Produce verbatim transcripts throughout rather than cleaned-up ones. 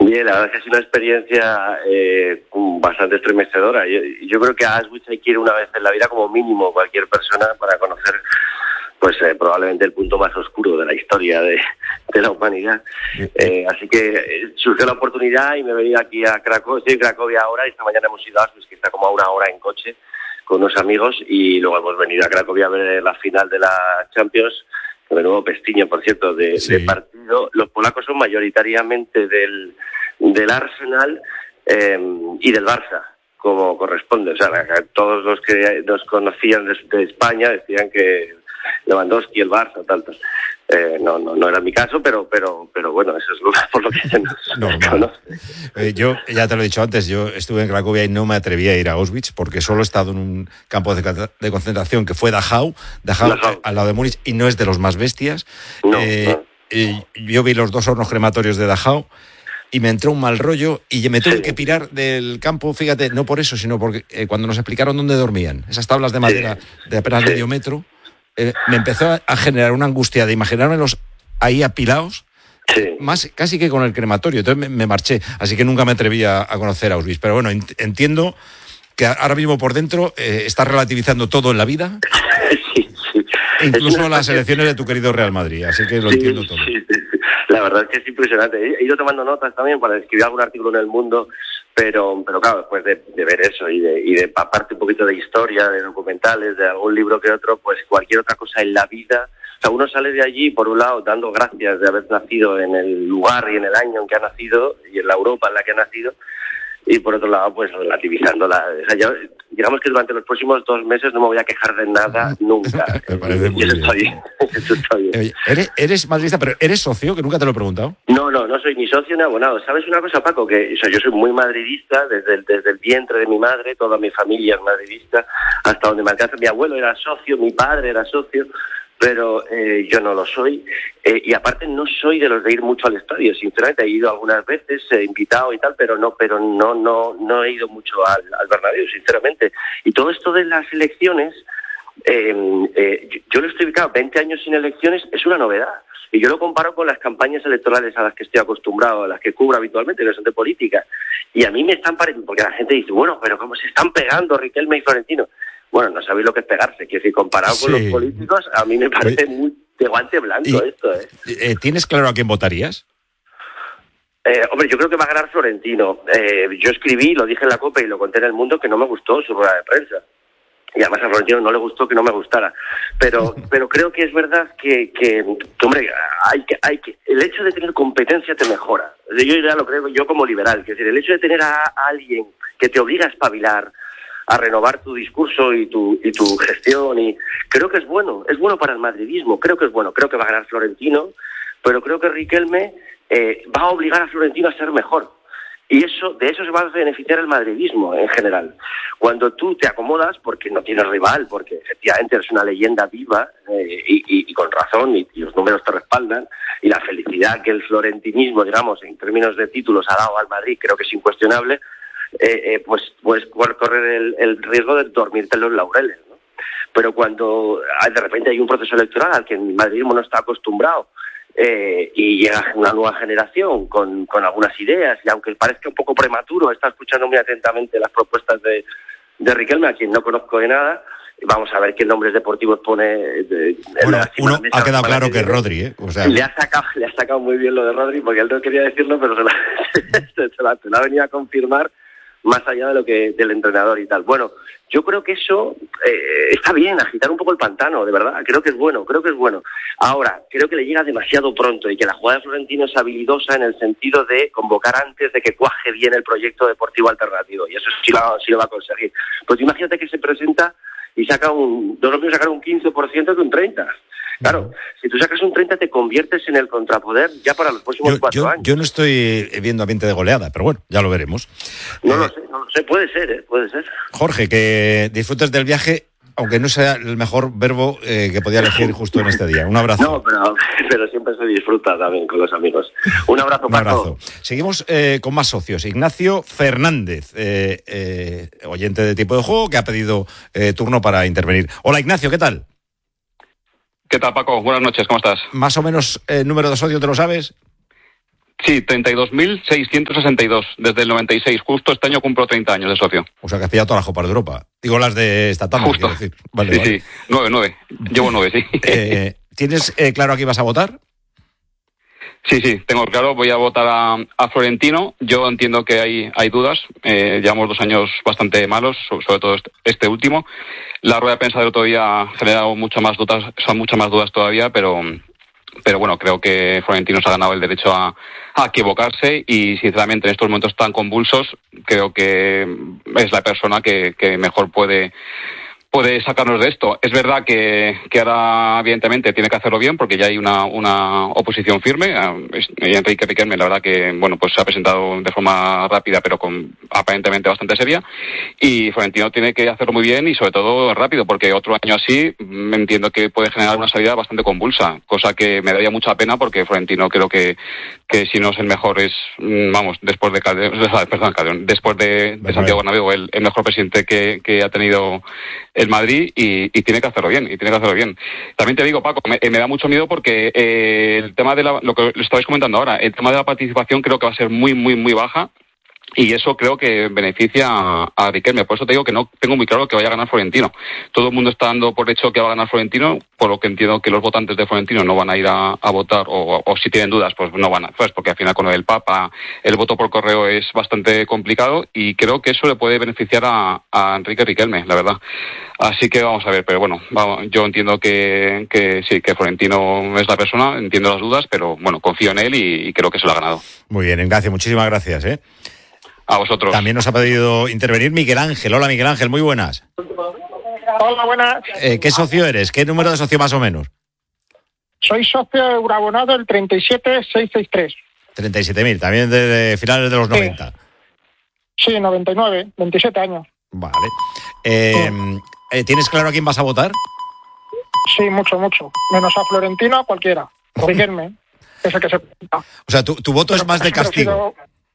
Bien, la verdad es que ha sido una experiencia eh, bastante estremecedora. Yo, yo creo que a Auschwitz hay que ir una vez en la vida como mínimo cualquier persona para conocer pues eh, probablemente el punto más oscuro de la historia de, de la humanidad. Eh, así que eh, surgió la oportunidad y me he venido aquí a Cracovia. Estoy en Cracovia ahora y esta mañana hemos ido a Auschwitz, que está como a una hora en coche, con unos amigos, y luego hemos venido a Cracovia a ver la final de la Champions, de nuevo pestiño, por cierto, de, sí. de partido. Los polacos son mayoritariamente del, del Arsenal eh, y del Barça, como corresponde. O sea, todos los que nos conocían de, de España decían que Lewandowski, el Barça, tal, tal. Eh, no, no, no era mi caso, pero, pero, pero bueno, eso es lo, por lo que se nos conoce. Eh, yo, ya te lo he dicho antes, yo estuve en Cracovia y no me atreví a ir a Auschwitz porque solo he estado en un campo de, de concentración que fue Dachau, Dachau, Dachau, al lado de Múnich, y no es de los más bestias. No, eh, no. Eh, yo vi los dos hornos crematorios de Dachau y me entró un mal rollo y me tuve sí. que pirar del campo, fíjate, no por eso, sino porque eh, cuando nos explicaron dónde dormían, esas tablas de madera sí. de apenas sí. medio metro, eh, me empezó a generar una angustia de imaginármelos ahí apilados, sí. más casi que con el crematorio. Entonces me, me marché, así que nunca me atreví a, a conocer Auschwitz. Pero bueno, ent- entiendo que ahora mismo por dentro eh, estás relativizando todo en la vida. Sí, sí. Incluso las elecciones de tu querido Real Madrid, así que lo sí, entiendo todo. Sí, sí. La verdad es que es impresionante. He ido tomando notas también para escribir algún artículo en El Mundo, pero, pero claro, después de, de ver eso y de, y de paparte un poquito de historia, de documentales, de algún libro que otro, pues cualquier otra cosa en la vida. O sea, uno sale de allí, por un lado, dando gracias de haber nacido en el lugar y en el año en que ha nacido, y en la Europa en la que ha nacido, y por otro lado, pues relativizándola. O sea, yo, digamos que durante los próximos dos meses no me voy a quejar de nada nunca. Me parece muy y eso bien. está bien. Eso está bien. Oye, ¿eres, eres madridista, pero eres socio? Que nunca te lo he preguntado. No, no, no soy ni socio ni abonado. ¿Sabes una cosa, Paco? Que o sea, yo soy muy madridista desde el, desde el vientre de mi madre, toda mi familia es madridista, hasta donde me alcanza. Mi abuelo era socio, mi padre era socio, pero eh, yo no lo soy. Eh, y aparte no soy de los de ir mucho al estadio. Sinceramente, he ido algunas veces, he invitado y tal, pero no pero no no no he ido mucho al, al Bernabéu, sinceramente. Y todo esto de las elecciones, eh, eh, yo, yo lo estoy ubicado, veinte años sin elecciones es una novedad. Y yo lo comparo con las campañas electorales a las que estoy acostumbrado, a las que cubro habitualmente, que son de política. Y a mí me están pareciendo, porque la gente dice, bueno, pero ¿cómo se están pegando Riquelme y Florentino? Bueno, no sabéis lo que es pegarse. Quiero decir, comparado sí. con los políticos, a mí me parece Oye, muy de guante blanco y, esto, ¿eh? ¿eh? ¿Tienes claro a quién votarías? Eh, hombre, yo creo que va a ganar Florentino. Eh, yo escribí, lo dije en la COPE y lo conté en El Mundo, que no me gustó su rueda de prensa. Y además a Florentino no le gustó que no me gustara. Pero pero creo que es verdad que, que, que hombre, hay que, hay que, el hecho de tener competencia te mejora. Yo ya lo creo yo como liberal. Es decir, el hecho de tener a, a alguien que te obliga a espabilar, a renovar tu discurso y tu y tu gestión, y creo que es bueno, es bueno para el madridismo, creo que es bueno, creo que va a ganar Florentino, pero creo que Riquelme eh, va a obligar a Florentino a ser mejor. Y eso, de eso se va a beneficiar el madridismo en general. Cuando tú te acomodas, porque no tienes rival, porque efectivamente eres una leyenda viva, eh, y, y, y con razón, y, y los números te respaldan, y la felicidad que el florentinismo, digamos, en términos de títulos ha dado al Madrid, creo que es incuestionable, eh, eh, pues puedes correr el, el riesgo de dormirte en los laureles, ¿no? Pero cuando de repente hay un proceso electoral al que el madridismo no está acostumbrado, Eh, y llega una nueva generación con, con algunas ideas, y aunque parezca un poco prematuro, está escuchando muy atentamente las propuestas de, de Riquelme, a quien no conozco de nada. Vamos a ver qué nombres deportivos pone. De, de bueno, uno ha quedado claro que es Rodri, ¿eh? O sea, le ha sacado le ha sacado muy bien lo de Rodri, porque él no quería decirlo, pero se lo, se la, se la ha venido a confirmar, más allá de lo que del entrenador y tal. Bueno, yo creo que eso eh, está bien, agitar un poco el pantano, de verdad, creo que es bueno, creo que es bueno. Ahora, creo que le llega demasiado pronto y que la jugada de Florentino es habilidosa en el sentido de convocar antes de que cuaje bien el proyecto deportivo alternativo, y eso sí lo, sí lo va a conseguir. Pues imagínate que se presenta y saca un, no es lo mismo sacar un quince por ciento que un treinta por ciento. Claro, si tú sacas un treinta te conviertes en el contrapoder ya para los próximos yo, cuatro yo, años. Yo no estoy viendo ambiente de goleada, pero bueno, ya lo veremos. No eh, lo sé, no lo sé, puede ser, ¿eh? Puede ser. Jorge, que disfrutes del viaje, aunque no sea el mejor verbo eh, que podía elegir justo en este día. Un abrazo. No, pero, pero siempre se disfruta también con los amigos. Un abrazo, Un Paco. abrazo. Seguimos eh, con más socios. Ignacio Fernández, eh, eh, oyente de Tiempo de Juego, que ha pedido eh, turno para intervenir. Hola, Ignacio, ¿qué tal? ¿Qué tal, Paco? Buenas noches, ¿cómo estás? Más o menos el eh, número de socios, ¿te lo sabes? Sí, treinta y dos mil seiscientos sesenta y dos, desde el noventa y seis. Justo este año cumplo treinta años de socio. O sea, que has pillado todas las copas de Europa. Digo, las de esta tanda, Justo. quiero decir. Vale, sí, vale. sí, nueve, nueve. Llevo nueve, sí. Eh, ¿Tienes eh, claro a quién vas a votar? Sí, sí, tengo claro, voy a votar a, a Florentino. Yo entiendo que hay, hay dudas, eh, llevamos dos años bastante malos, sobre todo este, este último. La rueda de prensa del otro día ha generado mucho más dudas, son muchas más dudas todavía, pero... Pero bueno, creo que Florentino se ha ganado el derecho a, a equivocarse y sinceramente en estos momentos tan convulsos creo que es la persona que, que mejor puede puede sacarnos de esto. Es verdad que, que ahora evidentemente tiene que hacerlo bien porque ya hay una, una oposición firme. Y Enrique Riquelme, la verdad que bueno pues se ha presentado de forma rápida pero con aparentemente bastante seria, y Florentino tiene que hacerlo muy bien y sobre todo rápido, porque otro año así me entiendo que puede generar una salida bastante convulsa, cosa que me daría mucha pena porque Florentino creo que, que si no es el mejor es, vamos, después de Calderón, perdón, Calderón, después de, de Santiago Bernabéu, el, el mejor presidente que, que ha tenido el Madrid, y, y tiene que hacerlo bien, y tiene que hacerlo bien. También te digo, Paco, me, me da mucho miedo porque eh, el tema de la, lo que le estabais comentando ahora, el tema de la participación creo que va a ser muy, muy, muy baja. Y eso creo que beneficia a, a Riquelme. Por eso te digo que no tengo muy claro que vaya a ganar Florentino. Todo el mundo está dando por hecho que va a ganar Florentino, por lo que entiendo que los votantes de Florentino no van a ir a, a votar, o, o si tienen dudas, pues no van a, pues porque al final con el Papa el voto por correo es bastante complicado, y creo que eso le puede beneficiar a, a Enrique Riquelme, la verdad. Así que vamos a ver, pero bueno, vamos, yo entiendo que, que sí, que Florentino es la persona, entiendo las dudas, pero bueno, confío en él y, y creo que se lo ha ganado. Muy bien, Ignacio, muchísimas gracias, ¿eh? A vosotros. También nos ha pedido intervenir Miguel Ángel. Hola, Miguel Ángel, muy buenas. Hola, buenas. Eh, ¿Qué socio eres? ¿Qué número de socio más o menos? Soy socio eurabonado el treinta y siete mil seiscientos sesenta y tres. treinta y siete mil, también de, de finales de los Sí. noventa. Sí, noventa y nueve, veintisiete años. Vale. Eh, eh, ¿Tienes claro a quién vas a votar? Sí, mucho, mucho. Menos a Florentino, a cualquiera. Riquelme, ese que se... O sea, tu, tu voto es más de castigo.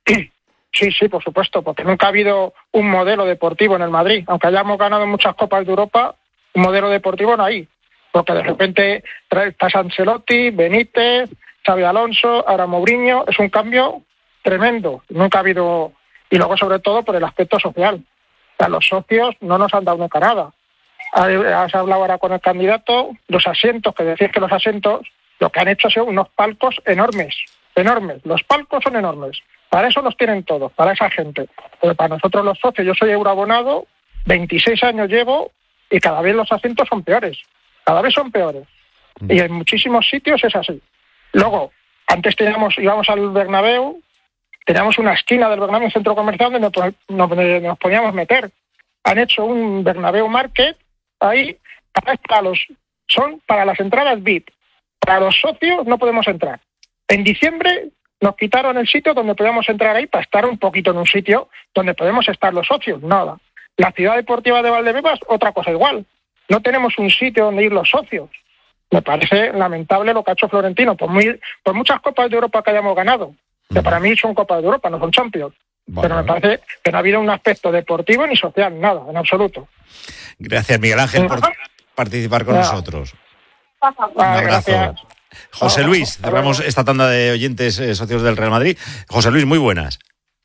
Sí, sí, por supuesto, porque nunca ha habido un modelo deportivo en el Madrid. Aunque hayamos ganado muchas Copas de Europa, un modelo deportivo no hay. Porque de repente está Ancelotti, Benítez, Xabi Alonso, ahora Mourinho. Es un cambio tremendo. Nunca ha habido... Y luego, sobre todo, por el aspecto social. O sea, los socios no nos han dado nunca nada. Has hablado ahora con el candidato, los asientos, que decís que los asientos, lo que han hecho ha sido unos palcos enormes, enormes. Los palcos son enormes. Para eso los tienen todos, para esa gente. Pero para nosotros los socios, yo soy euroabonado, veintiséis años llevo, y cada vez los asientos son peores. Cada vez son peores. Y en muchísimos sitios es así. Luego, antes teníamos, íbamos al Bernabéu, teníamos una esquina del Bernabéu, un centro comercial donde nos, nos, nos podíamos meter. Han hecho un Bernabéu Market ahí, para los, son para las entradas V I P. Para los socios no podemos entrar. En diciembre nos quitaron el sitio donde podíamos entrar ahí para estar un poquito en un sitio donde podemos estar los socios. Nada. La ciudad deportiva de Valdebebas, otra cosa igual. No tenemos un sitio donde ir los socios. Me parece lamentable lo que ha hecho Florentino, por, muy, por muchas Copas de Europa que hayamos ganado, que para mí son Copas de Europa, no son Champions. Bueno. Pero me parece que no ha habido un aspecto deportivo ni social, nada, en absoluto. Gracias, Miguel Ángel, por participar con ya. nosotros. Ah, Un abrazo. Gracias. José Luis, cerramos esta tanda de oyentes eh, socios del Real Madrid. José Luis, muy buenas.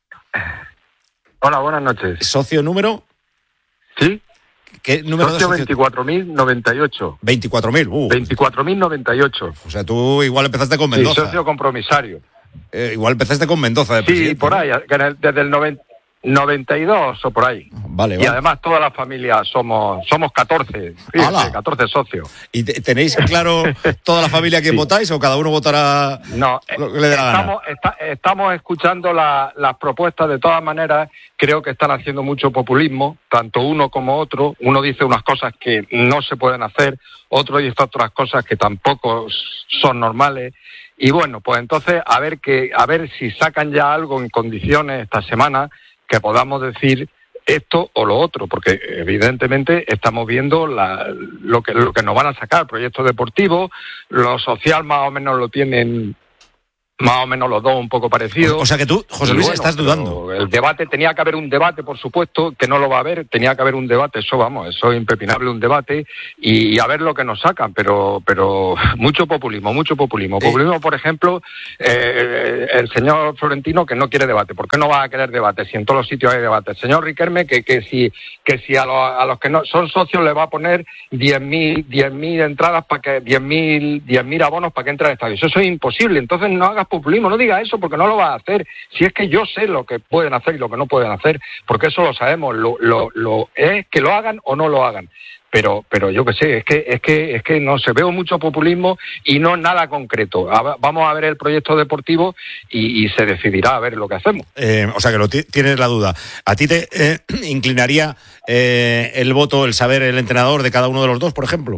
Hola, buenas noches. ¿Socio número? ¿Sí? ¿Qué número socio de socio? veinticuatro mil noventa y ocho. veinticuatro mil, uh. veinticuatro mil noventa y ocho. O sea, tú igual empezaste con Sí, Mendoza. socio compromisario. Eh, igual empezaste con Mendoza de Sí, presidente, por ¿no? ahí, desde el noventa, noventa y dos o por ahí. Vale, Y vale. además toda la familia somos somos catorce, ¡Hala! fíjate, catorce socios. ¿Y te- tenéis claro toda la familia que Sí. votáis o cada uno votará No, lo que le dé la gana? estamos, está- estamos escuchando la- las propuestas. De todas maneras, creo que están haciendo mucho populismo, tanto uno como otro. Uno dice unas cosas que no se pueden hacer, otro dice otras cosas que tampoco son normales. Y bueno, pues entonces a ver que a ver si sacan ya algo en condiciones esta semana que podamos decir esto o lo otro, porque evidentemente estamos viendo la, lo que lo que nos van a sacar, proyectos deportivos, lo social más o menos lo tienen más o menos los dos un poco parecidos. O, o sea que tú, José Luis, bueno, estás dudando. El debate, tenía que haber un debate, por supuesto, que no lo va a haber, tenía que haber un debate, eso vamos, eso es impepinable, un debate, y, y a ver lo que nos sacan, pero pero mucho populismo, mucho populismo. Eh. Populismo, por ejemplo, eh, el señor Florentino que no quiere debate. ¿Por qué no va a querer debate si en todos los sitios hay debate? El señor Riquelme que, que si que si a, lo, a los que no son socios le va a poner diez mil entradas para que diez mil abonos para que entre al estadio. Eso, eso es imposible. Entonces no hagas populismo, no digas eso porque no lo vas a hacer. Si es que yo sé lo que pueden hacer y lo que no pueden hacer, porque eso lo sabemos, lo, lo, lo es que lo hagan o no lo hagan. Pero, pero yo qué sé, es que, es que, es que no se veo mucho populismo y no nada concreto. A, vamos a ver el proyecto deportivo y, y se decidirá a ver lo que hacemos. Eh, o sea que lo t- tienes la duda. ¿A ti te eh, inclinaría eh, el voto, el saber el entrenador de cada uno de los dos, por ejemplo?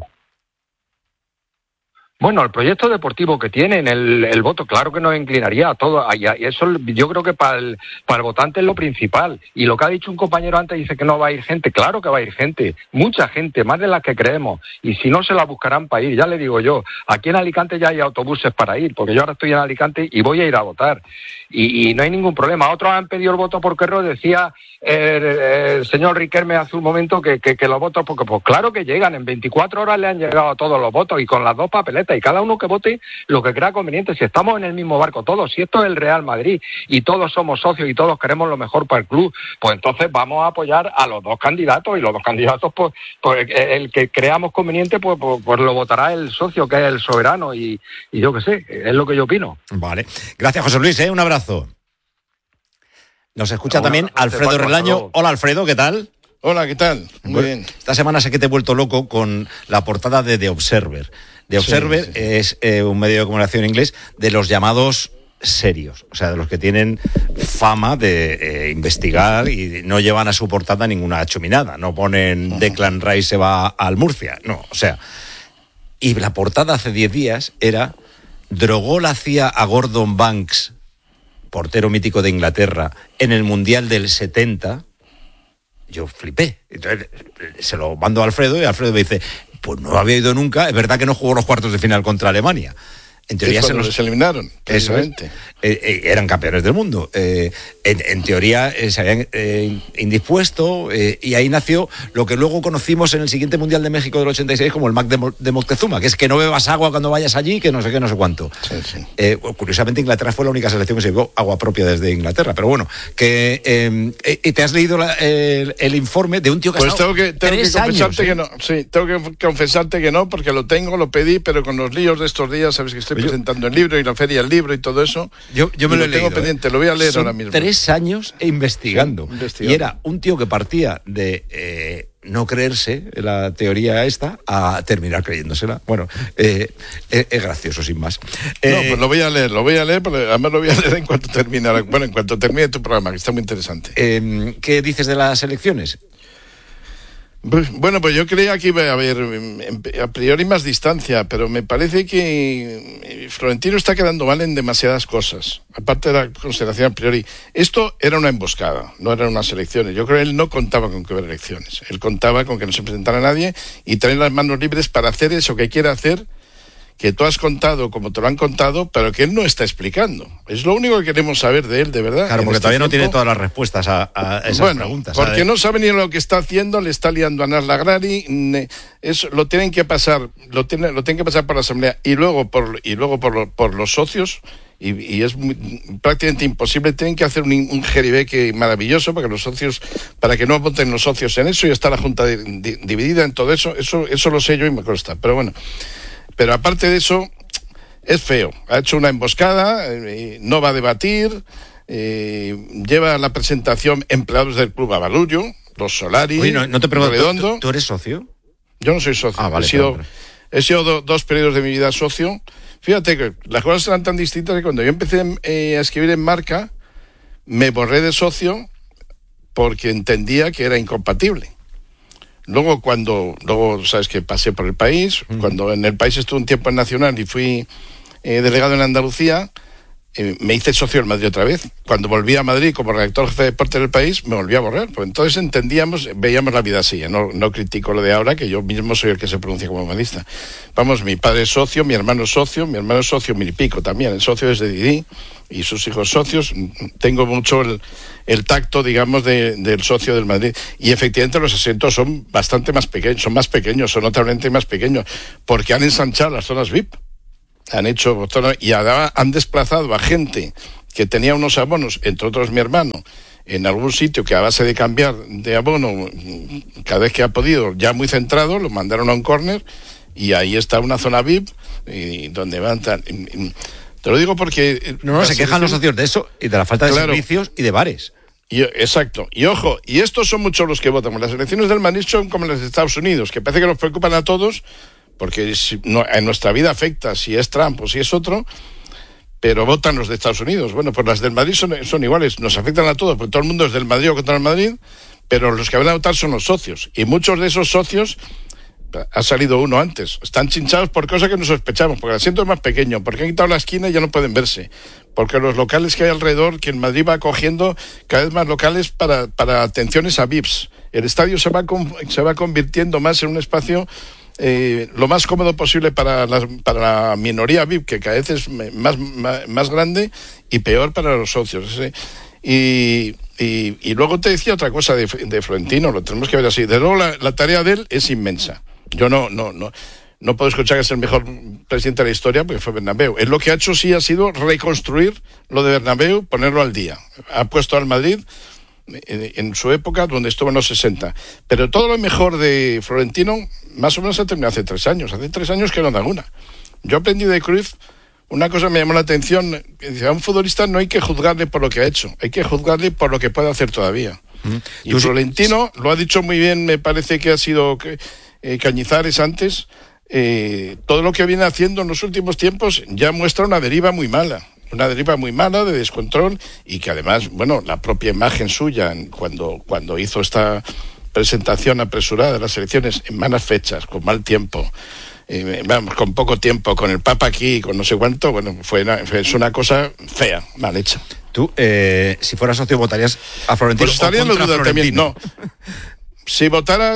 Bueno, el proyecto deportivo que tienen, el, el voto, claro que nos inclinaría a todo. Y eso yo creo que para el, para el votante es lo principal. Y lo que ha dicho un compañero antes, dice que no va a ir gente. Claro que va a ir gente, mucha gente, más de las que creemos. Y si no, se la buscarán para ir, ya le digo yo. Aquí en Alicante ya hay autobuses para ir, porque yo ahora estoy en Alicante y voy a ir a votar. Y, y no hay ningún problema. Otros han pedido el voto por correo, decía el, el señor Riquelme hace un momento que, que, que los votos, porque pues claro que llegan, en veinticuatro horas le han llegado a todos los votos y con las dos papeletas. Y cada uno que vote lo que crea conveniente. Si estamos en el mismo barco todos, si esto es el Real Madrid y todos somos socios y todos queremos lo mejor para el club, pues entonces vamos a apoyar a los dos candidatos y los dos candidatos, pues, pues el que creamos conveniente, pues, pues, pues lo votará el socio, que es el soberano, y, y yo qué sé, es lo que yo opino. Vale. Gracias, José Luis, ¿eh? Un abrazo. Nos escucha Hola, también Alfredo Relaño. Hola, Alfredo, ¿qué tal? Hola, ¿qué tal? Muy bueno, bien. Esta semana sé que te he vuelto loco con la portada de The Observer. The Observer sí, sí, sí. es eh, un medio de comunicación inglés de los llamados serios, o sea, de los que tienen fama de eh, investigar y no llevan a su portada ninguna chuminada, no ponen uh-huh. Declan Rice se va al Murcia, no, o sea, y la portada hace diez días era drogó la C I A a Gordon Banks, portero mítico de Inglaterra, en el Mundial del setenta. Yo flipé. Entonces, se lo mando a Alfredo y Alfredo me dice, pues no había ido nunca, es verdad que no jugó los cuartos de final contra Alemania. En teoría es se los les eliminaron. Eso es. Eh, eh, eran campeones del mundo. Eh, en, en teoría eh, se habían eh, indispuesto eh, y ahí nació lo que luego conocimos en el siguiente Mundial de México del ochenta y seis como el Mac de, Mo- de Moctezuma, que es que no bebas agua cuando vayas allí, que no sé qué, no sé cuánto. Sí, sí. Eh, curiosamente Inglaterra fue la única selección que se llevó agua propia desde Inglaterra, pero bueno, que eh, eh, te has leído la, el, el informe de un tío que pues ha estado tengo que, tengo tres que confesarte años, ¿eh? que no. Sí, tengo que confesarte que no, porque lo tengo, lo pedí, pero con los líos de estos días, sabes que estoy yo, presentando el libro y la feria del libro y todo eso. Yo, yo me lo, lo he tengo leído, pendiente, ¿eh? lo voy a leer Son ahora mismo. Tres años investigando. Sí, investigando. Y era un tío que partía de eh, no creerse la teoría esta a terminar creyéndosela. Bueno, eh, es, es gracioso, sin más. No, eh, pues lo voy a leer, lo voy a leer, porque además lo voy a leer en cuanto termine, bueno, en cuanto termine tu programa, que está muy interesante. Eh, ¿Qué dices de las elecciones? Bueno, pues yo creía que iba a haber a priori más distancia, pero me parece que Florentino está quedando mal en demasiadas cosas, aparte de la consideración a priori. Esto era una emboscada, no eran unas elecciones. Yo creo que él no contaba con que hubiera elecciones. Él contaba con que no se presentara nadie y tener las manos libres para hacer eso que quiere hacer, que tú has contado como te lo han contado, pero que él no está explicando. Es lo único que queremos saber de él, de verdad. Claro, porque este todavía tiempo, no tiene todas las respuestas a, a esas bueno, preguntas. Porque ¿sabes? no sabe ni lo que está haciendo, le está liando a Nas Lagrari, eso lo tienen que pasar, lo tienen, lo tienen que pasar por la Asamblea y luego por y luego por, lo, por los socios. Y, y es muy, prácticamente imposible. Tienen que hacer un, un jeribeque maravilloso para que los socios, para que no voten los socios en eso y está la Junta de, de, dividida en todo eso. Eso eso lo sé yo y me consta. Pero bueno, pero aparte de eso, es feo. Ha hecho una emboscada, eh, no va a debatir, eh, lleva la presentación empleados del Club Avalullo, los Solari, Oye, no, no te pregunto, Redondo. ¿tú, ¿tú eres socio? Yo no soy socio. Ah, vale, he sido, claro. he sido do, dos periodos de mi vida socio. Fíjate que las cosas eran tan distintas que cuando yo empecé eh, a escribir en Marca, me borré de socio porque entendía que era incompatible. Luego cuando, luego sabes que pasé por el país, mm. cuando en el país estuve un tiempo en Nacional y fui eh, delegado en Andalucía, eh, me hice socio del Madrid otra vez. Cuando volví a Madrid como redactor jefe de deporte del País, me volví a borrar. Pues entonces entendíamos, veíamos la vida así. No, no critico lo de ahora, que yo mismo soy el que se pronuncia como madridista. Vamos, mi padre es socio, mi hermano es socio, mi hermano es socio mil y pico también. El socio es de Didi y sus hijos socios. Tengo mucho el, el tacto, digamos, de, del socio del Madrid. Y efectivamente los asientos son bastante más pequeños, son más pequeños, son notablemente más pequeños, porque han ensanchado las zonas V I P. Han hecho y ahora han desplazado a gente que tenía unos abonos, entre otros mi hermano, en algún sitio que a base de cambiar de abono cada vez que ha podido, ya muy centrado, lo mandaron a un córner y ahí está una zona V I P y donde van tan, y, y, te lo digo porque no, no se quejan los socios de eso y de la falta de claro, servicios y de bares. Y, exacto, y ojo, y estos son muchos los que votan. Las elecciones del Madrid son como las de Estados Unidos, que parece que nos preocupan a todos, porque si, no, en nuestra vida afecta si es Trump o si es otro, pero votan los de Estados Unidos. Bueno, pues las del Madrid son, son iguales, nos afectan a todos, porque todo el mundo es del Madrid o contra el Madrid, pero los que van a votar son los socios, y muchos de esos socios, ha salido uno antes, están chinchados por cosas que no sospechamos, porque el asiento es más pequeño, porque han quitado la esquina y ya no pueden verse, porque los locales que hay alrededor, que en Madrid va cogiendo cada vez más locales para, para atenciones a V I Ps. El estadio se va, con, se va convirtiendo más en un espacio Eh, lo más cómodo posible para la, para la minoría V I P, que cada vez es más, más, más grande, y peor para los socios. ¿sí? Y, y, y luego te decía otra cosa de, de Florentino, lo tenemos que ver así. De luego la, la tarea de él es inmensa. Yo no, no, no, no puedo escuchar que es el mejor presidente de la historia porque fue Bernabéu. Él lo que ha hecho sí ha sido reconstruir lo de Bernabéu, ponerlo al día. Ha puesto al Madrid en su época donde estuvo en los sesenta, pero todo lo mejor de Florentino más o menos ha terminado hace tres años hace tres años que no da una. Yo aprendí de Cruyff una cosa que me llamó la atención, que dice, a un futbolista no hay que juzgarle por lo que ha hecho, hay que juzgarle por lo que puede hacer todavía. Mm. Y ¿Tú Florentino sí? Lo ha dicho muy bien, me parece que ha sido eh, Cañizares antes, eh, todo lo que viene haciendo en los últimos tiempos ya muestra una deriva muy mala. Una deriva muy mala, de descontrol, y que además, bueno, la propia imagen suya, cuando, cuando hizo esta presentación apresurada de las elecciones en malas fechas, con mal tiempo, eh, vamos, con poco tiempo, con el Papa aquí, con no sé cuánto, bueno, fue una, es una cosa fea, mal hecha. Tú, eh, si fueras socio, ¿votarías a Florentino pues estaría o contra duda Florentino? También, no. Si votara,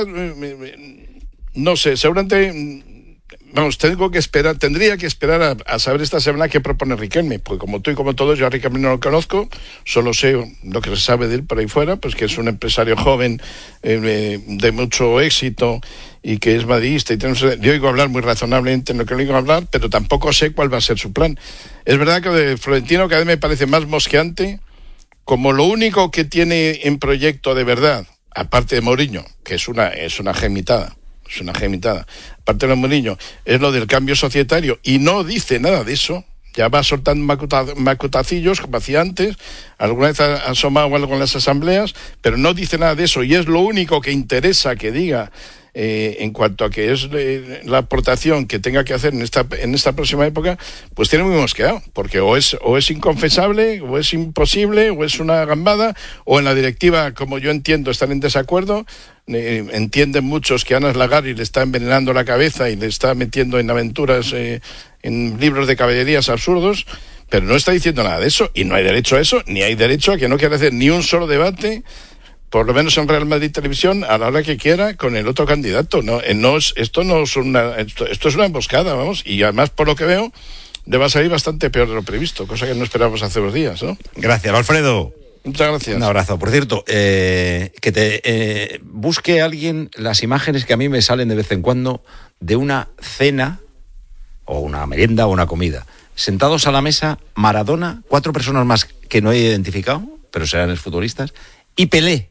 no sé, seguramente... Vamos, tengo que esperar, tendría que esperar a, a saber esta semana qué propone Riquelme, porque como tú y como todos, yo a Riquelme no lo conozco, solo sé lo que se sabe de él por ahí fuera, pues que es un empresario joven, eh, de mucho éxito y que es madridista, y tenemos, yo oigo hablar muy razonablemente en lo que le oigo hablar, pero tampoco sé cuál va a ser su plan. Es verdad que de Florentino cada vez me parece más mosqueante, como lo único que tiene en proyecto de verdad, aparte de Mourinho, que es una, es una gemitada, es una gemitada, aparte de Mourinho, es lo del cambio societario, y no dice nada de eso, ya va soltando macuta, macutacillos, como hacía antes, alguna vez ha asomado algo en las asambleas, pero no dice nada de eso, y es lo único que interesa que diga, eh, en cuanto a que es eh, la aportación que tenga que hacer en esta, en esta próxima época, pues tiene muy mosqueado, porque o es, o es inconfesable, o es imposible, o es una gambada, o en la directiva, como yo entiendo, están en desacuerdo. Eh, entienden muchos que Ana Slagari le está envenenando la cabeza y le está metiendo en aventuras, eh, en libros de caballerías absurdos, pero no está diciendo nada de eso, y no hay derecho a eso, ni hay derecho a que no quiera hacer ni un solo debate, por lo menos en Real Madrid Televisión, a la hora que quiera, con el otro candidato. No, eh, no es, esto no es una, esto, esto es una emboscada, vamos, y además, por lo que veo, le va a salir bastante peor de lo previsto, cosa que no esperábamos hace unos días, ¿no? Gracias, Alfredo. Muchas gracias. Un abrazo. Por cierto, eh, que te eh, busque alguien las imágenes que a mí me salen de vez en cuando de una cena o una merienda o una comida. Sentados a la mesa, Maradona, cuatro personas más que no he identificado, pero serán futbolistas, y Pelé.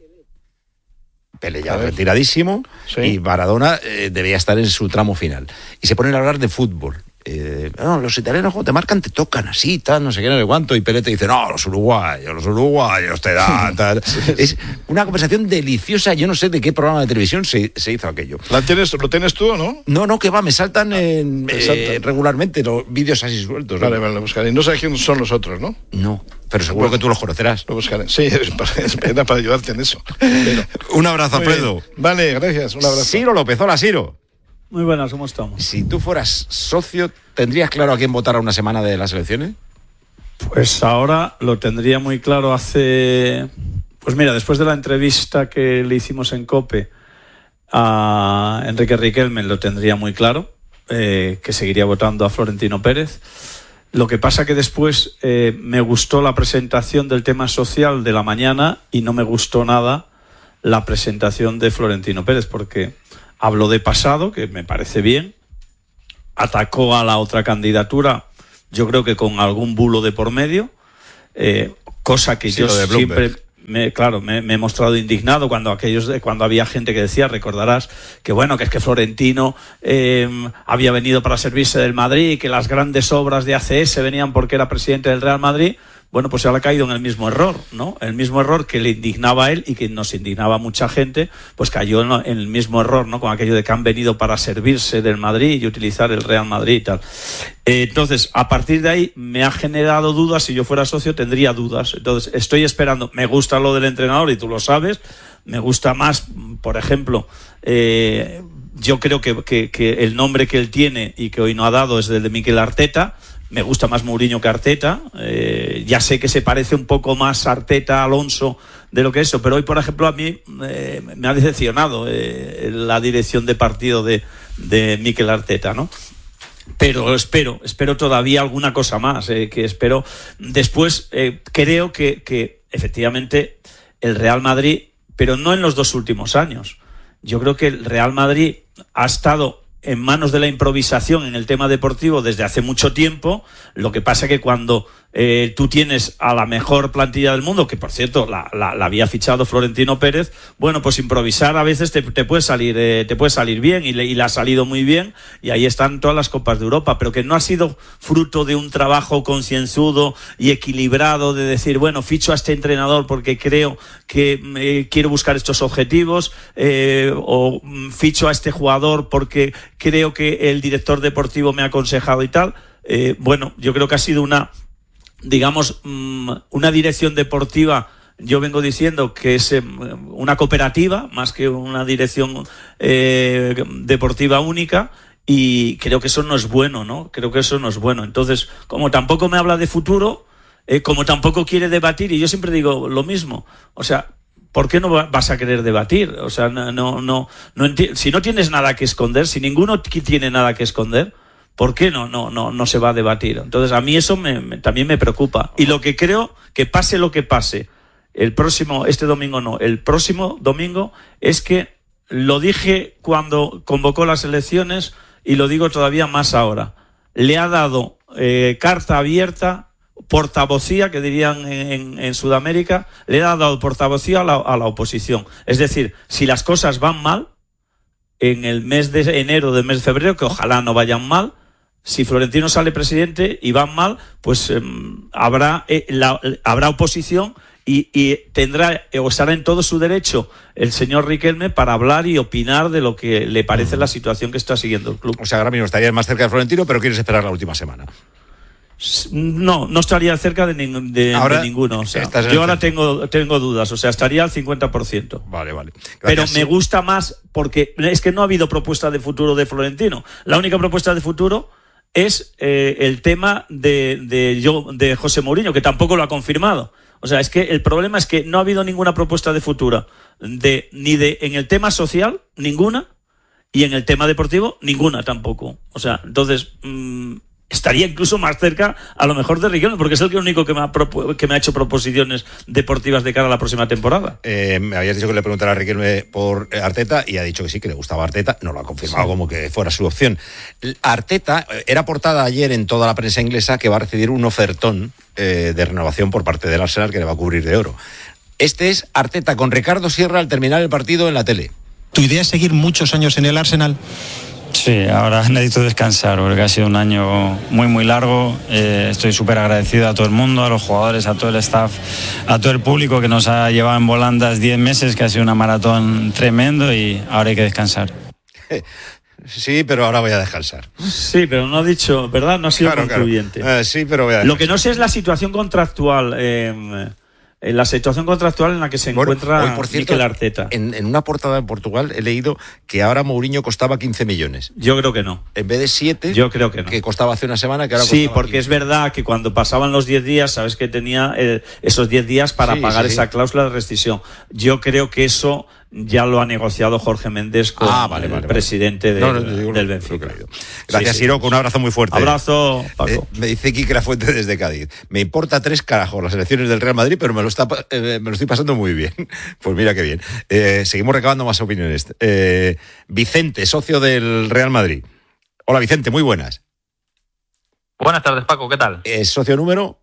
Pelé ya retiradísimo, sí. Y Maradona eh, debía estar en su tramo final. Y se ponen a hablar de fútbol. Eh, no, los italianos cuando te marcan te tocan así, tal, no sé qué, no sé cuánto, y Pelé te dice, no, los uruguayos, los uruguayos te dan, tal. Sí, sí. Es una conversación deliciosa, yo no sé de qué programa de televisión se, se hizo aquello. ¿La tienes, ¿Lo tienes tú o no? No, no, que va, me saltan, en, me saltan. Eh, regularmente los vídeos así sueltos. Vale, ¿no? Vale, lo buscaré. No sabes quiénes son los otros, ¿no? No, pero seguro bueno, que tú los conocerás. Lo buscaré. Sí, es para, es para ayudarte en eso. Pero... Un abrazo, Alfredo. Vale, gracias, un abrazo. Ciro López, hola, Ciro. Muy buenas, ¿cómo estamos? Si tú fueras socio, ¿tendrías claro a quién votar a una semana de las elecciones? Pues ahora lo tendría muy claro hace... Pues mira, después de la entrevista que le hicimos en COPE a Enrique Riquelme, lo tendría muy claro, eh, que seguiría votando a Florentino Pérez. Lo que pasa que después eh, me gustó la presentación del tema social de la mañana y no me gustó nada la presentación de Florentino Pérez, porque habló de pasado, que me parece bien, atacó a la otra candidatura, yo creo que con algún bulo de por medio, eh, cosa que sí, yo siempre... Me, claro, me, me he mostrado indignado cuando aquellos cuando había gente que decía, recordarás, que bueno, que es que Florentino eh, había venido para servirse del Madrid, que las grandes obras de A C S venían porque era presidente del Real Madrid. Bueno, pues ahora ha caído en el mismo error, ¿no? El mismo error que le indignaba a él y que nos indignaba a mucha gente, pues cayó en, en el mismo error, ¿no? Con aquello de que han venido para servirse del Madrid y utilizar el Real Madrid y tal. Eh, entonces, a partir de ahí me ha generado dudas. Si yo fuera socio tendría dudas. Entonces, estoy esperando. Me gusta lo del entrenador y tú lo sabes. Me gusta más, por ejemplo, eh, yo creo que, que, que el nombre que él tiene y que hoy no ha dado es el de Mikel Arteta. Me gusta más Mourinho que Arteta. Eh, ya sé que se parece un poco más Arteta a Alonso de lo que eso, pero hoy, por ejemplo, a mí eh, me ha decepcionado eh, la dirección de partido de, de Mikel Arteta, ¿no? Pero espero, espero todavía alguna cosa más, eh, que espero. Después, eh, creo que, que efectivamente el Real Madrid, pero no en los dos últimos años. Yo creo que el Real Madrid ha estado en manos de la improvisación en el tema deportivo desde hace mucho tiempo. Lo que pasa que cuando eh, tú tienes a la mejor plantilla del mundo, que por cierto la, la, la había fichado Florentino Pérez, bueno, pues improvisar a veces te, te puede salir eh, te puede salir bien y le, y le ha salido muy bien, y ahí están todas las Copas de Europa, pero que no ha sido fruto de un trabajo concienzudo y equilibrado de decir, bueno, ficho a este entrenador porque creo que eh, quiero buscar estos objetivos, eh, o ficho a este jugador porque creo que el director deportivo me ha aconsejado y tal. Eh, bueno, yo creo que ha sido una, digamos, una dirección deportiva, yo vengo diciendo que es una cooperativa más que una dirección eh, deportiva única, y creo que eso no es bueno, ¿no? Creo que eso no es bueno. Entonces, como tampoco me habla de futuro, eh, como tampoco quiere debatir, y yo siempre digo lo mismo, o sea, ¿por qué no vas a querer debatir? O sea, no, no, no, no enti- si no tienes nada que esconder, si ninguno tiene nada que esconder, ¿por qué no, no, no, no se va a debatir? Entonces, a mí eso me, me, también me preocupa. Y lo que creo, que pase lo que pase, el próximo, este domingo no, el próximo domingo, es que lo dije cuando convocó las elecciones y lo digo todavía más ahora. Le ha dado eh, carta abierta, portavocía, que dirían en, en, en Sudamérica, le ha dado portavocía a la, a la oposición. Es decir, si las cosas van mal, en el mes de enero, del mes de febrero, que ojalá no vayan mal, si Florentino sale presidente y van mal, pues eh, habrá, eh, la, habrá oposición y, y tendrá o estará en todo su derecho el señor Riquelme para hablar y opinar de lo que le parece la situación que está siguiendo el club. O sea, ahora mismo estarías más cerca de Florentino, pero quieres esperar la última semana. No, no estaría cerca de, ning- de, de ninguno. O sea, yo ahora tengo, tengo dudas, o sea, estaría al cincuenta por ciento. Vale, vale. Gracias. Pero me gusta más porque es que no ha habido propuesta de futuro de Florentino. La única propuesta de futuro es eh, el tema de, de, yo, de José Mourinho, que tampoco lo ha confirmado. O sea, es que el problema es que no ha habido ninguna propuesta de futuro, de, ni de en el tema social, ninguna, y en el tema deportivo, ninguna tampoco. O sea, entonces... Mmm, estaría incluso más cerca a lo mejor de Riquelme, porque es el único que me ha, propu- que me ha hecho proposiciones deportivas de cara a la próxima temporada. Eh, me habías dicho que le preguntara a Riquelme por Arteta y ha dicho que sí, que le gustaba Arteta. No lo ha confirmado, sí, como que fuera su opción. Arteta era portada ayer en toda la prensa inglesa que va a recibir un ofertón eh, de renovación por parte del Arsenal que le va a cubrir de oro. Este es Arteta con Ricardo Sierra al terminar el partido en la tele. ¿Tu idea es seguir muchos años en el Arsenal? Sí, ahora necesito descansar porque ha sido un año muy muy largo. Eh, estoy súper agradecido a todo el mundo, a los jugadores, a todo el staff, a todo el público que nos ha llevado en volandas diez meses, que ha sido una maratón tremendo, y ahora hay que descansar. Sí, pero ahora voy a descansar. Sí, pero no ha dicho, ¿verdad? No ha sido claro, concluyente. Claro. Eh, sí, pero voy a descansar. Lo que no sé es la situación contractual. Eh, en la situación contractual en la que se bueno, encuentra hoy, por cierto, Mikel Arteta. En, en una portada en Portugal he leído que ahora Mourinho costaba quince millones. Yo creo que no. En vez de siete, yo creo que no. Que costaba hace una semana, que ahora sí, costaba porque quince. Es verdad que cuando pasaban los diez días, sabes que tenía eh, esos diez días para sí, pagar sí, esa sí. cláusula de rescisión. Yo creo que eso ya lo ha negociado Jorge Méndez con ah, vale, vale, el presidente vale. Del, no, no, digo, del Benfica. Gracias, sí, Siroco, sí. Un abrazo muy fuerte. Abrazo, Paco. Eh, me dice Quique Lafuente desde Cádiz. Me importa tres carajos las elecciones del Real Madrid, pero me lo, está, eh, me lo estoy pasando muy bien. Pues mira qué bien. Eh, seguimos recabando más opiniones. Eh, Vicente, socio del Real Madrid. Hola, Vicente, muy buenas. Buenas tardes, Paco, ¿qué tal? Eh, ¿Socio número?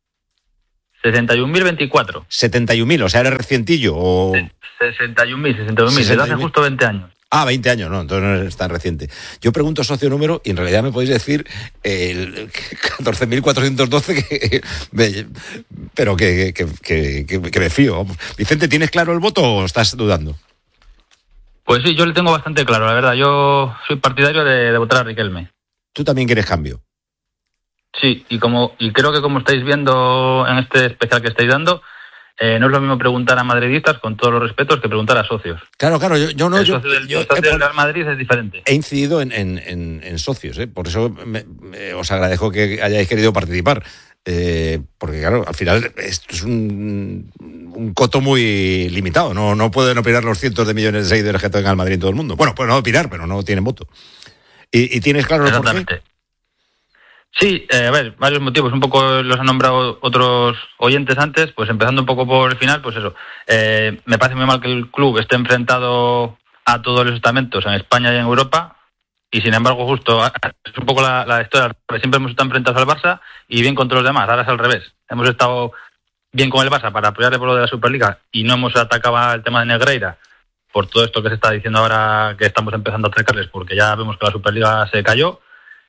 sesenta y un mil veinticuatro. setenta y un mil, o sea, ¿eres recientillo o...? sesenta y un mil, sesenta y un mil, desde hace justo veinte años. Ah, veinte años, no, entonces no es tan reciente. Yo pregunto socio número y en realidad me podéis decir el catorce mil cuatrocientos doce, que, pero que, que, que, que, que me fío. Vicente, ¿tienes claro el voto o estás dudando? Pues sí, yo le tengo bastante claro, la verdad. Yo soy partidario de, de votar a Riquelme. ¿Tú también quieres cambio? Sí, y como y creo que como estáis viendo en este especial que estáis dando, eh, no es lo mismo preguntar a madridistas, con todos los respetos, que preguntar a socios. Claro, claro, yo, yo no... El yo, socio del, yo, el socio yo, del Real Madrid es diferente. He incidido en, en, en, en socios, ¿eh? Por eso me, me, os agradezco que hayáis querido participar. Eh, porque claro, al final esto es un, un coto muy limitado. No, no pueden opinar los cientos de millones de seguidores que tenga el Madrid en todo el mundo. Bueno, pues no opinar, pero no tienen voto. ¿Y, y tienes claro el por qué? Sí, eh, a ver, varios motivos. Un poco los han nombrado otros oyentes antes, pues empezando un poco por el final, pues eso. Eh, me parece muy mal que el club esté enfrentado a todos los estamentos en España y en Europa, y sin embargo justo es un poco la, la historia. Siempre hemos estado enfrentados al Barça y bien contra los demás, ahora es al revés. Hemos estado bien con el Barça para apoyarle por lo de la Superliga y no hemos atacado el tema de Negreira por todo esto que se está diciendo ahora, que estamos empezando a atacarles porque ya vemos que la Superliga se cayó.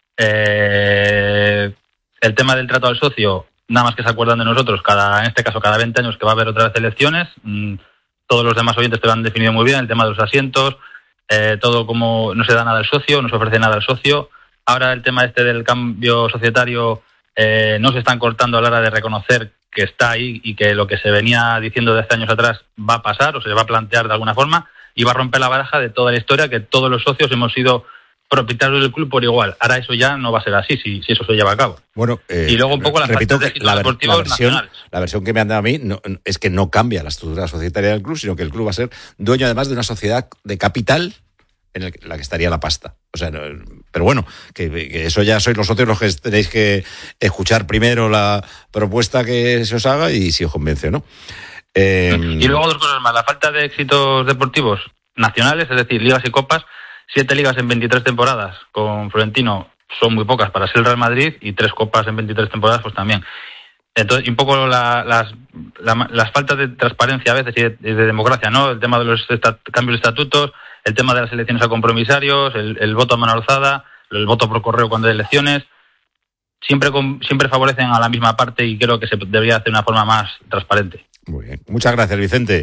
Eh, el tema del trato al socio, nada más que se acuerdan de nosotros, cada en este caso cada veinte años que va a haber otra vez elecciones. Mm, todos los demás oyentes te lo han definido muy bien, el tema de los asientos, eh, todo como no se da nada al socio, no se ofrece nada al socio. Ahora el tema este del cambio societario, eh, no se están cortando a la hora de reconocer que está ahí y que lo que se venía diciendo desde años atrás va a pasar o se va a plantear de alguna forma y va a romper la baraja de toda la historia que todos los socios hemos sido propietarios del club por igual. Ahora eso ya no va a ser así si, si eso se lleva a cabo. Bueno, eh, y luego un poco las repito que la, deportivos la, versión, nacionales. La versión que me han dado a mí no, es que no cambia la estructura societaria del club, sino que el club va a ser dueño además de una sociedad de capital en el, la que estaría la pasta. O sea, no, pero bueno, que, que eso ya sois los socios los que tenéis que escuchar primero la propuesta que se os haga y si os convence o no. Eh, y luego dos cosas más. La falta de éxitos deportivos nacionales, es decir, ligas y copas. Siete ligas en veintitrés temporadas con Florentino son muy pocas para ser el Real Madrid y tres copas en veintitrés temporadas pues también. Entonces, y un poco la, las, la, las faltas de transparencia a veces y de, de democracia, ¿no? El tema de los estat, cambios de estatutos, el tema de las elecciones a compromisarios, el, el voto a mano alzada, el voto por correo cuando hay elecciones, siempre, con, siempre favorecen a la misma parte y creo que se debería hacer de una forma más transparente. Muy bien. Muchas gracias, Vicente.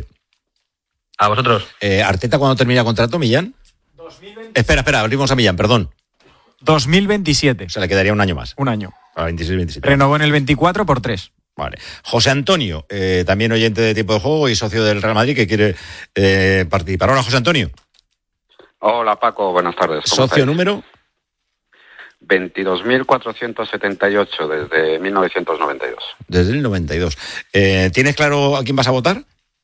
A vosotros. Eh, ¿Arteta cuándo termina contrato, Millán? dos mil veintisiete. Espera, espera, abrimos a Millán, perdón. dos mil veintisiete. O sea, le quedaría un año más. Un año. Para veintiséis veintisiete. Renovó en el veinticuatro por tres. Vale. José Antonio, eh, también oyente de Tiempo de Juego y socio del Real Madrid, que quiere eh, participar. Hola, José Antonio. Hola, Paco, buenas tardes. ¿Socio estáis? Número? veintidós mil cuatrocientos setenta y ocho desde mil novecientos noventa y dos. Desde el noventa y dos. Eh, ¿Tienes claro a quién vas a votar?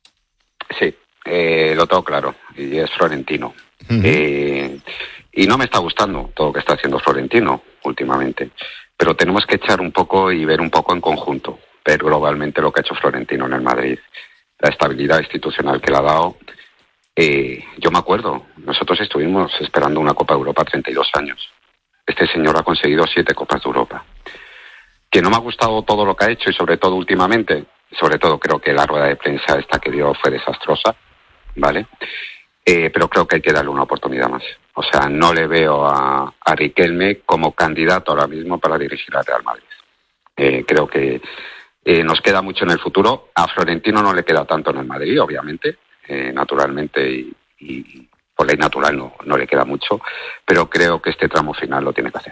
Sí, eh, lo tengo claro, y es Florentino. Uh-huh. Eh, y no me está gustando todo lo que está haciendo Florentino últimamente, pero tenemos que echar un poco y ver un poco en conjunto, ver globalmente lo que ha hecho Florentino en el Madrid, la estabilidad institucional que le ha dado. Eh, yo me acuerdo, nosotros estuvimos esperando una Copa de Europa treinta y dos años. Este señor ha conseguido siete Copas de Europa. Que no me ha gustado todo lo que ha hecho y sobre todo últimamente, sobre todo creo que la rueda de prensa esta que dio fue desastrosa, ¿vale? Eh, pero creo que hay que darle una oportunidad más. O sea, no le veo a, a Riquelme como candidato ahora mismo para dirigir al Real Madrid. Eh, creo que eh, nos queda mucho en el futuro. A Florentino no le queda tanto en el Madrid, obviamente, eh, naturalmente, y, y por ley natural no, no le queda mucho, pero creo que este tramo final lo tiene que hacer.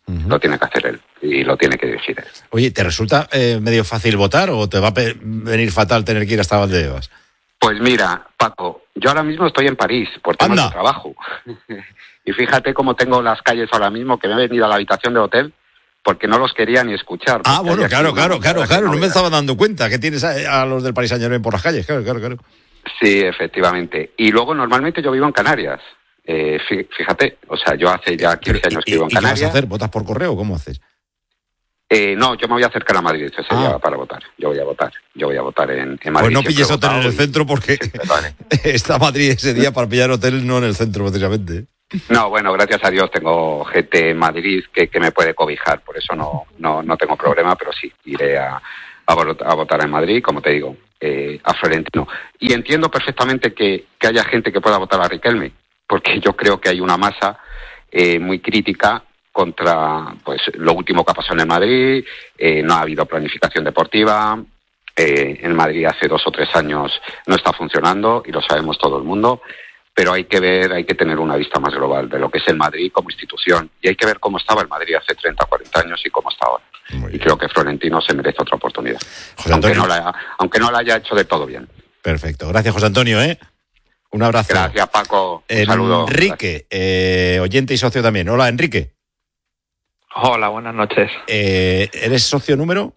Uh-huh. Lo tiene que hacer él y lo tiene que dirigir él. Oye, ¿te resulta eh, medio fácil votar o te va a pe- venir fatal tener que ir hasta Valdebebas? Pues mira, Paco, yo ahora mismo estoy en París por temas ¡Anda! de trabajo. Y fíjate cómo tengo las calles ahora mismo, que me he venido a la habitación de hotel porque no los quería ni escuchar. Ah, bueno, claro, claro, claro, claro, no me estaba estaba dando cuenta que tienes a, a los del Paris Saint-Germain por las calles, claro, claro, claro. Sí, efectivamente. Y luego normalmente yo vivo en Canarias. Eh, fíjate, o sea, yo hace ya quince años que vivo en Canarias. ¿Y qué vas a hacer? ¿Votas por correo o cómo haces? Eh, no, yo me voy a acercar a Madrid ese ah. día para votar. Yo voy a votar. Yo voy a votar en, en Madrid. Pues no pilles hotel en el y... centro porque vale. Está Madrid ese día para pillar hotel, no en el centro, precisamente. No, bueno, gracias a Dios tengo gente en Madrid que, que me puede cobijar, por eso no, no, no tengo problema, pero sí, iré a, a, a votar en Madrid, como te digo, eh, a Florentino. Y entiendo perfectamente que, que haya gente que pueda votar a Riquelme, porque yo creo que hay una masa eh, muy crítica contra pues lo último que ha pasado en el Madrid, eh, no ha habido planificación deportiva, eh, en Madrid hace dos o tres años no está funcionando y lo sabemos todo el mundo, pero hay que ver, hay que tener una vista más global de lo que es el Madrid como institución y hay que ver cómo estaba el Madrid hace treinta, cuarenta años y cómo está ahora. Y creo que Florentino se merece otra oportunidad, aunque no, la, aunque no la haya hecho de todo bien. Perfecto, gracias José Antonio, ¿eh? Un abrazo. Gracias Paco, un saludo. Enrique, eh, oyente y socio también. Hola Enrique. Hola, buenas noches. Eh, ¿Eres socio número?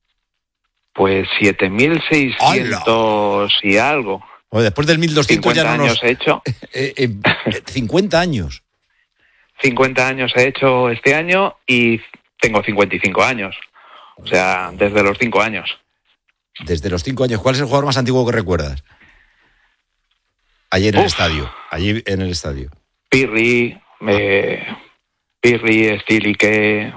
Pues siete mil seiscientos y algo. Bueno, después del mil doscientos ya no nos... años he hecho. Eh, eh, cincuenta años. cincuenta años he hecho este año y tengo cincuenta y cinco años. O sea, desde los cinco años. Desde los cinco años. ¿Cuál es el jugador más antiguo que recuerdas? Allí en Uf. el estadio. Allí en el estadio. Pirri, eh, Pirri, Stilique,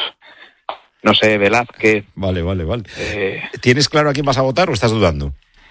no sé, Velázquez. Vale, vale, vale. Eh, ¿Tienes claro a quién vas a votar o estás dudando?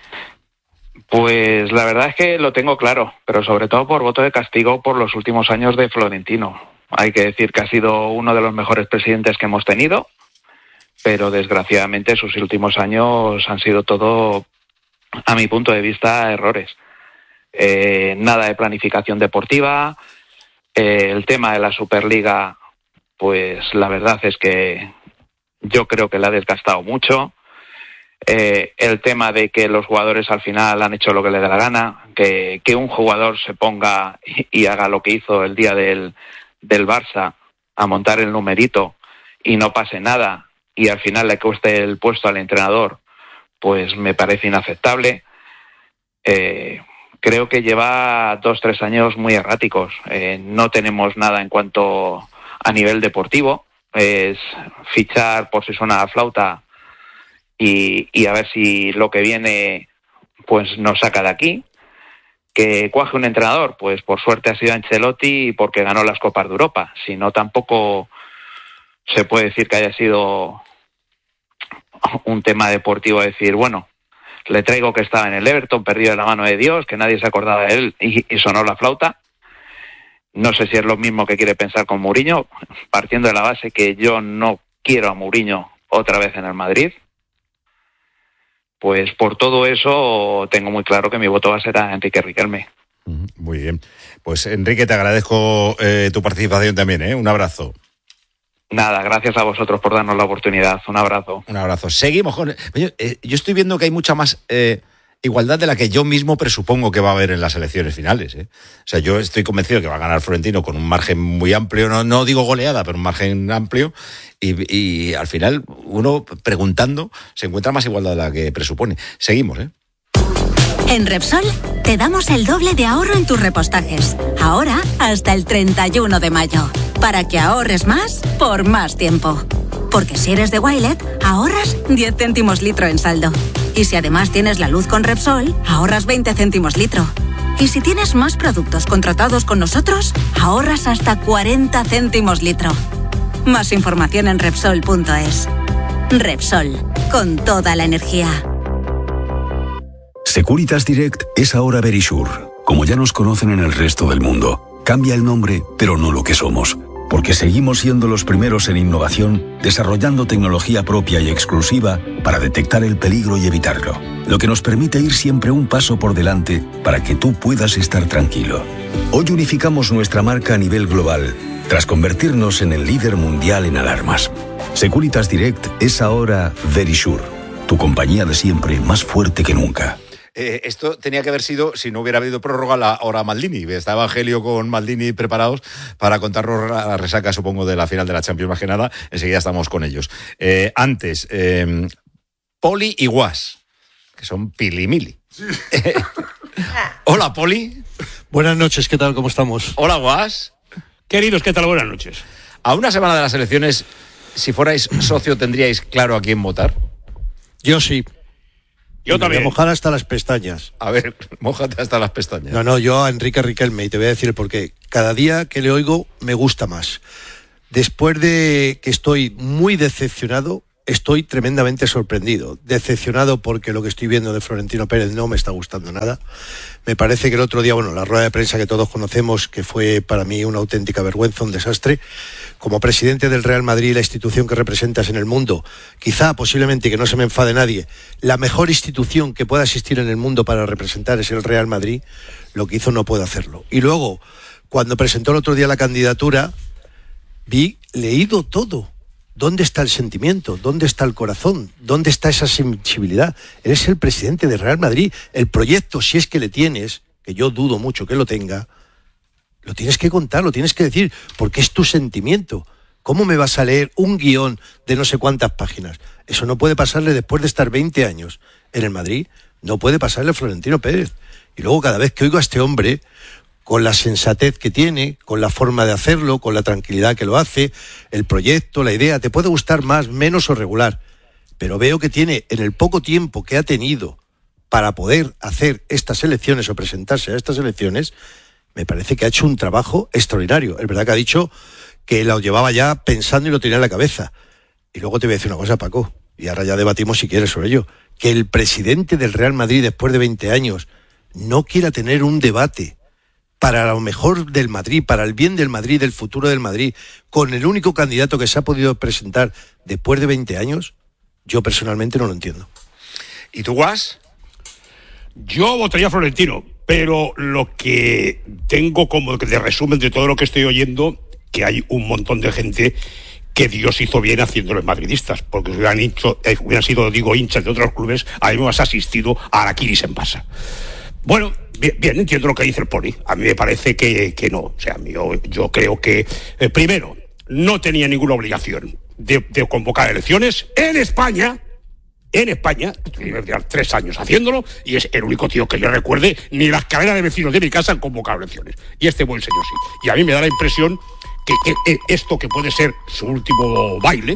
Pues la verdad es que lo tengo claro, pero sobre todo por voto de castigo por los últimos años de Florentino. Hay que decir que ha sido uno de los mejores presidentes que hemos tenido, pero desgraciadamente sus últimos años han sido todo, a mi punto de vista, errores. Eh, nada de planificación deportiva, eh, el tema de la Superliga, pues la verdad es que yo creo que la ha desgastado mucho. Eh, el tema de que los jugadores al final han hecho lo que le da la gana, que, que un jugador se ponga y, y haga lo que hizo el día del, del Barça, a montar el numerito y no pase nada y al final le cueste el puesto al entrenador, pues me parece inaceptable. Eh, creo que lleva dos, tres años muy erráticos. Eh, no tenemos nada en cuanto a nivel deportivo. Es fichar por si suena la flauta y, y a ver si lo que viene pues nos saca de aquí. Que cuaje un entrenador, pues por suerte ha sido Ancelotti porque ganó las Copas de Europa. Si no, tampoco se puede decir que haya sido un tema deportivo, decir, bueno, le traigo que estaba en el Everton, perdido de la mano de Dios, que nadie se acordaba de él y, y sonó la flauta. No sé si es lo mismo que quiere pensar con Mourinho, partiendo de la base que yo no quiero a Mourinho otra vez en el Madrid. Pues por todo eso tengo muy claro que mi voto va a ser a Enrique Riquelme. Muy bien. Pues Enrique, te agradezco eh, tu participación también, ¿eh? Un abrazo. Nada, gracias a vosotros por darnos la oportunidad. Un abrazo. Un abrazo. Seguimos con... Oye, eh, yo estoy viendo que hay mucha más eh, igualdad de la que yo mismo presupongo que va a haber en las elecciones finales, ¿eh? O sea, yo estoy convencido que va a ganar Florentino con un margen muy amplio, no, no digo goleada, pero un margen amplio, y, y al final uno preguntando se encuentra más igualdad de la que presupone. Seguimos, ¿eh? En Repsol te damos el doble de ahorro en tus repostajes. Ahora hasta el treinta y uno de mayo. Para que ahorres más por más tiempo. Porque si eres de Wilet, ahorras diez céntimos litro en saldo. Y si además tienes la luz con Repsol, ahorras veinte céntimos litro. Y si tienes más productos contratados con nosotros, ahorras hasta cuarenta céntimos litro. Más información en Repsol punto es. Repsol, con toda la energía. Securitas Direct es ahora Verisure. Como ya nos conocen en el resto del mundo, cambia el nombre, pero no lo que somos. Porque seguimos siendo los primeros en innovación, desarrollando tecnología propia y exclusiva para detectar el peligro y evitarlo. Lo que nos permite ir siempre un paso por delante para que tú puedas estar tranquilo. Hoy unificamos nuestra marca a nivel global, tras convertirnos en el líder mundial en alarmas. Securitas Direct es ahora Verisure, tu compañía de siempre más fuerte que nunca. Eh, esto tenía que haber sido, si no hubiera habido prórroga, la hora Maldini. Está Evangelio con Maldini preparados para contarnos la resaca, supongo, de la final de la Champions, más que nada. Enseguida estamos con ellos. Eh, antes, eh, Poli y Guas, que son pilimili. Sí. Hola, Poli. Buenas noches, ¿qué tal? ¿Cómo estamos? Hola, Guas. Queridos, ¿qué tal? Buenas noches. A una semana de las elecciones, si fuerais socio, ¿tendríais claro a quién votar? Yo sí. Yo y también. Me voy a mojar hasta las pestañas. A ver, mójate hasta las pestañas. No, no, yo a Enrique Riquelme, y te voy a decir por qué. Cada día que le oigo me gusta más. Después de que estoy muy decepcionado, estoy tremendamente sorprendido. Decepcionado porque lo que estoy viendo de Florentino Pérez no me está gustando nada. Me parece que el otro día, bueno, la rueda de prensa que todos conocemos, que fue para mí una auténtica vergüenza, un desastre. Como presidente del Real Madrid, la institución que representas en el mundo, quizá, posiblemente, que no se me enfade nadie, la mejor institución que pueda existir en el mundo para representar es el Real Madrid, lo que hizo no puede hacerlo. Y luego, cuando presentó el otro día la candidatura, vi leído todo. ¿Dónde está el sentimiento? ¿Dónde está el corazón? ¿Dónde está esa sensibilidad? Eres el presidente del Real Madrid. El proyecto, si es que le tienes, que yo dudo mucho que lo tenga, lo tienes que contar, lo tienes que decir, porque es tu sentimiento. ¿Cómo me vas a leer un guión de no sé cuántas páginas? Eso no puede pasarle después de estar veinte años en el Madrid. No puede pasarle a Florentino Pérez. Y luego cada vez que oigo a este hombre, con la sensatez que tiene, con la forma de hacerlo, con la tranquilidad que lo hace, el proyecto, la idea, te puede gustar más, menos o regular, pero veo que tiene, en el poco tiempo que ha tenido para poder hacer estas elecciones o presentarse a estas elecciones, me parece que ha hecho un trabajo extraordinario. Es verdad que ha dicho que lo llevaba ya pensando y lo tenía en la cabeza. Y luego te voy a decir una cosa, Paco, y ahora ya debatimos si quieres sobre ello, que el presidente del Real Madrid, después de veinte años, no quiera tener un debate para lo mejor del Madrid, para el bien del Madrid, del futuro del Madrid, con el único candidato que se ha podido presentar después de veinte años, yo personalmente no lo entiendo. ¿Y tú, Guas? Yo votaría a Florentino, pero lo que tengo como de resumen de todo lo que estoy oyendo, que hay un montón de gente que Dios hizo bien haciéndolos madridistas, porque si hubieran, hincho, eh, hubieran sido, digo, hinchas de otros clubes, a mí me has asistido a Araquiris en Pasa. Bueno, bien, bien, entiendo lo que dice el Poli. A mí me parece que, que no. O sea, yo, yo creo que, eh, primero, no tenía ninguna obligación de, de convocar elecciones en España. En España, llevar tres años haciéndolo, y es el único tío que yo recuerde, ni las cadenas de vecinos de mi casa han convocado elecciones. Y este buen señor sí. Y a mí me da la impresión que, que esto que puede ser su último baile,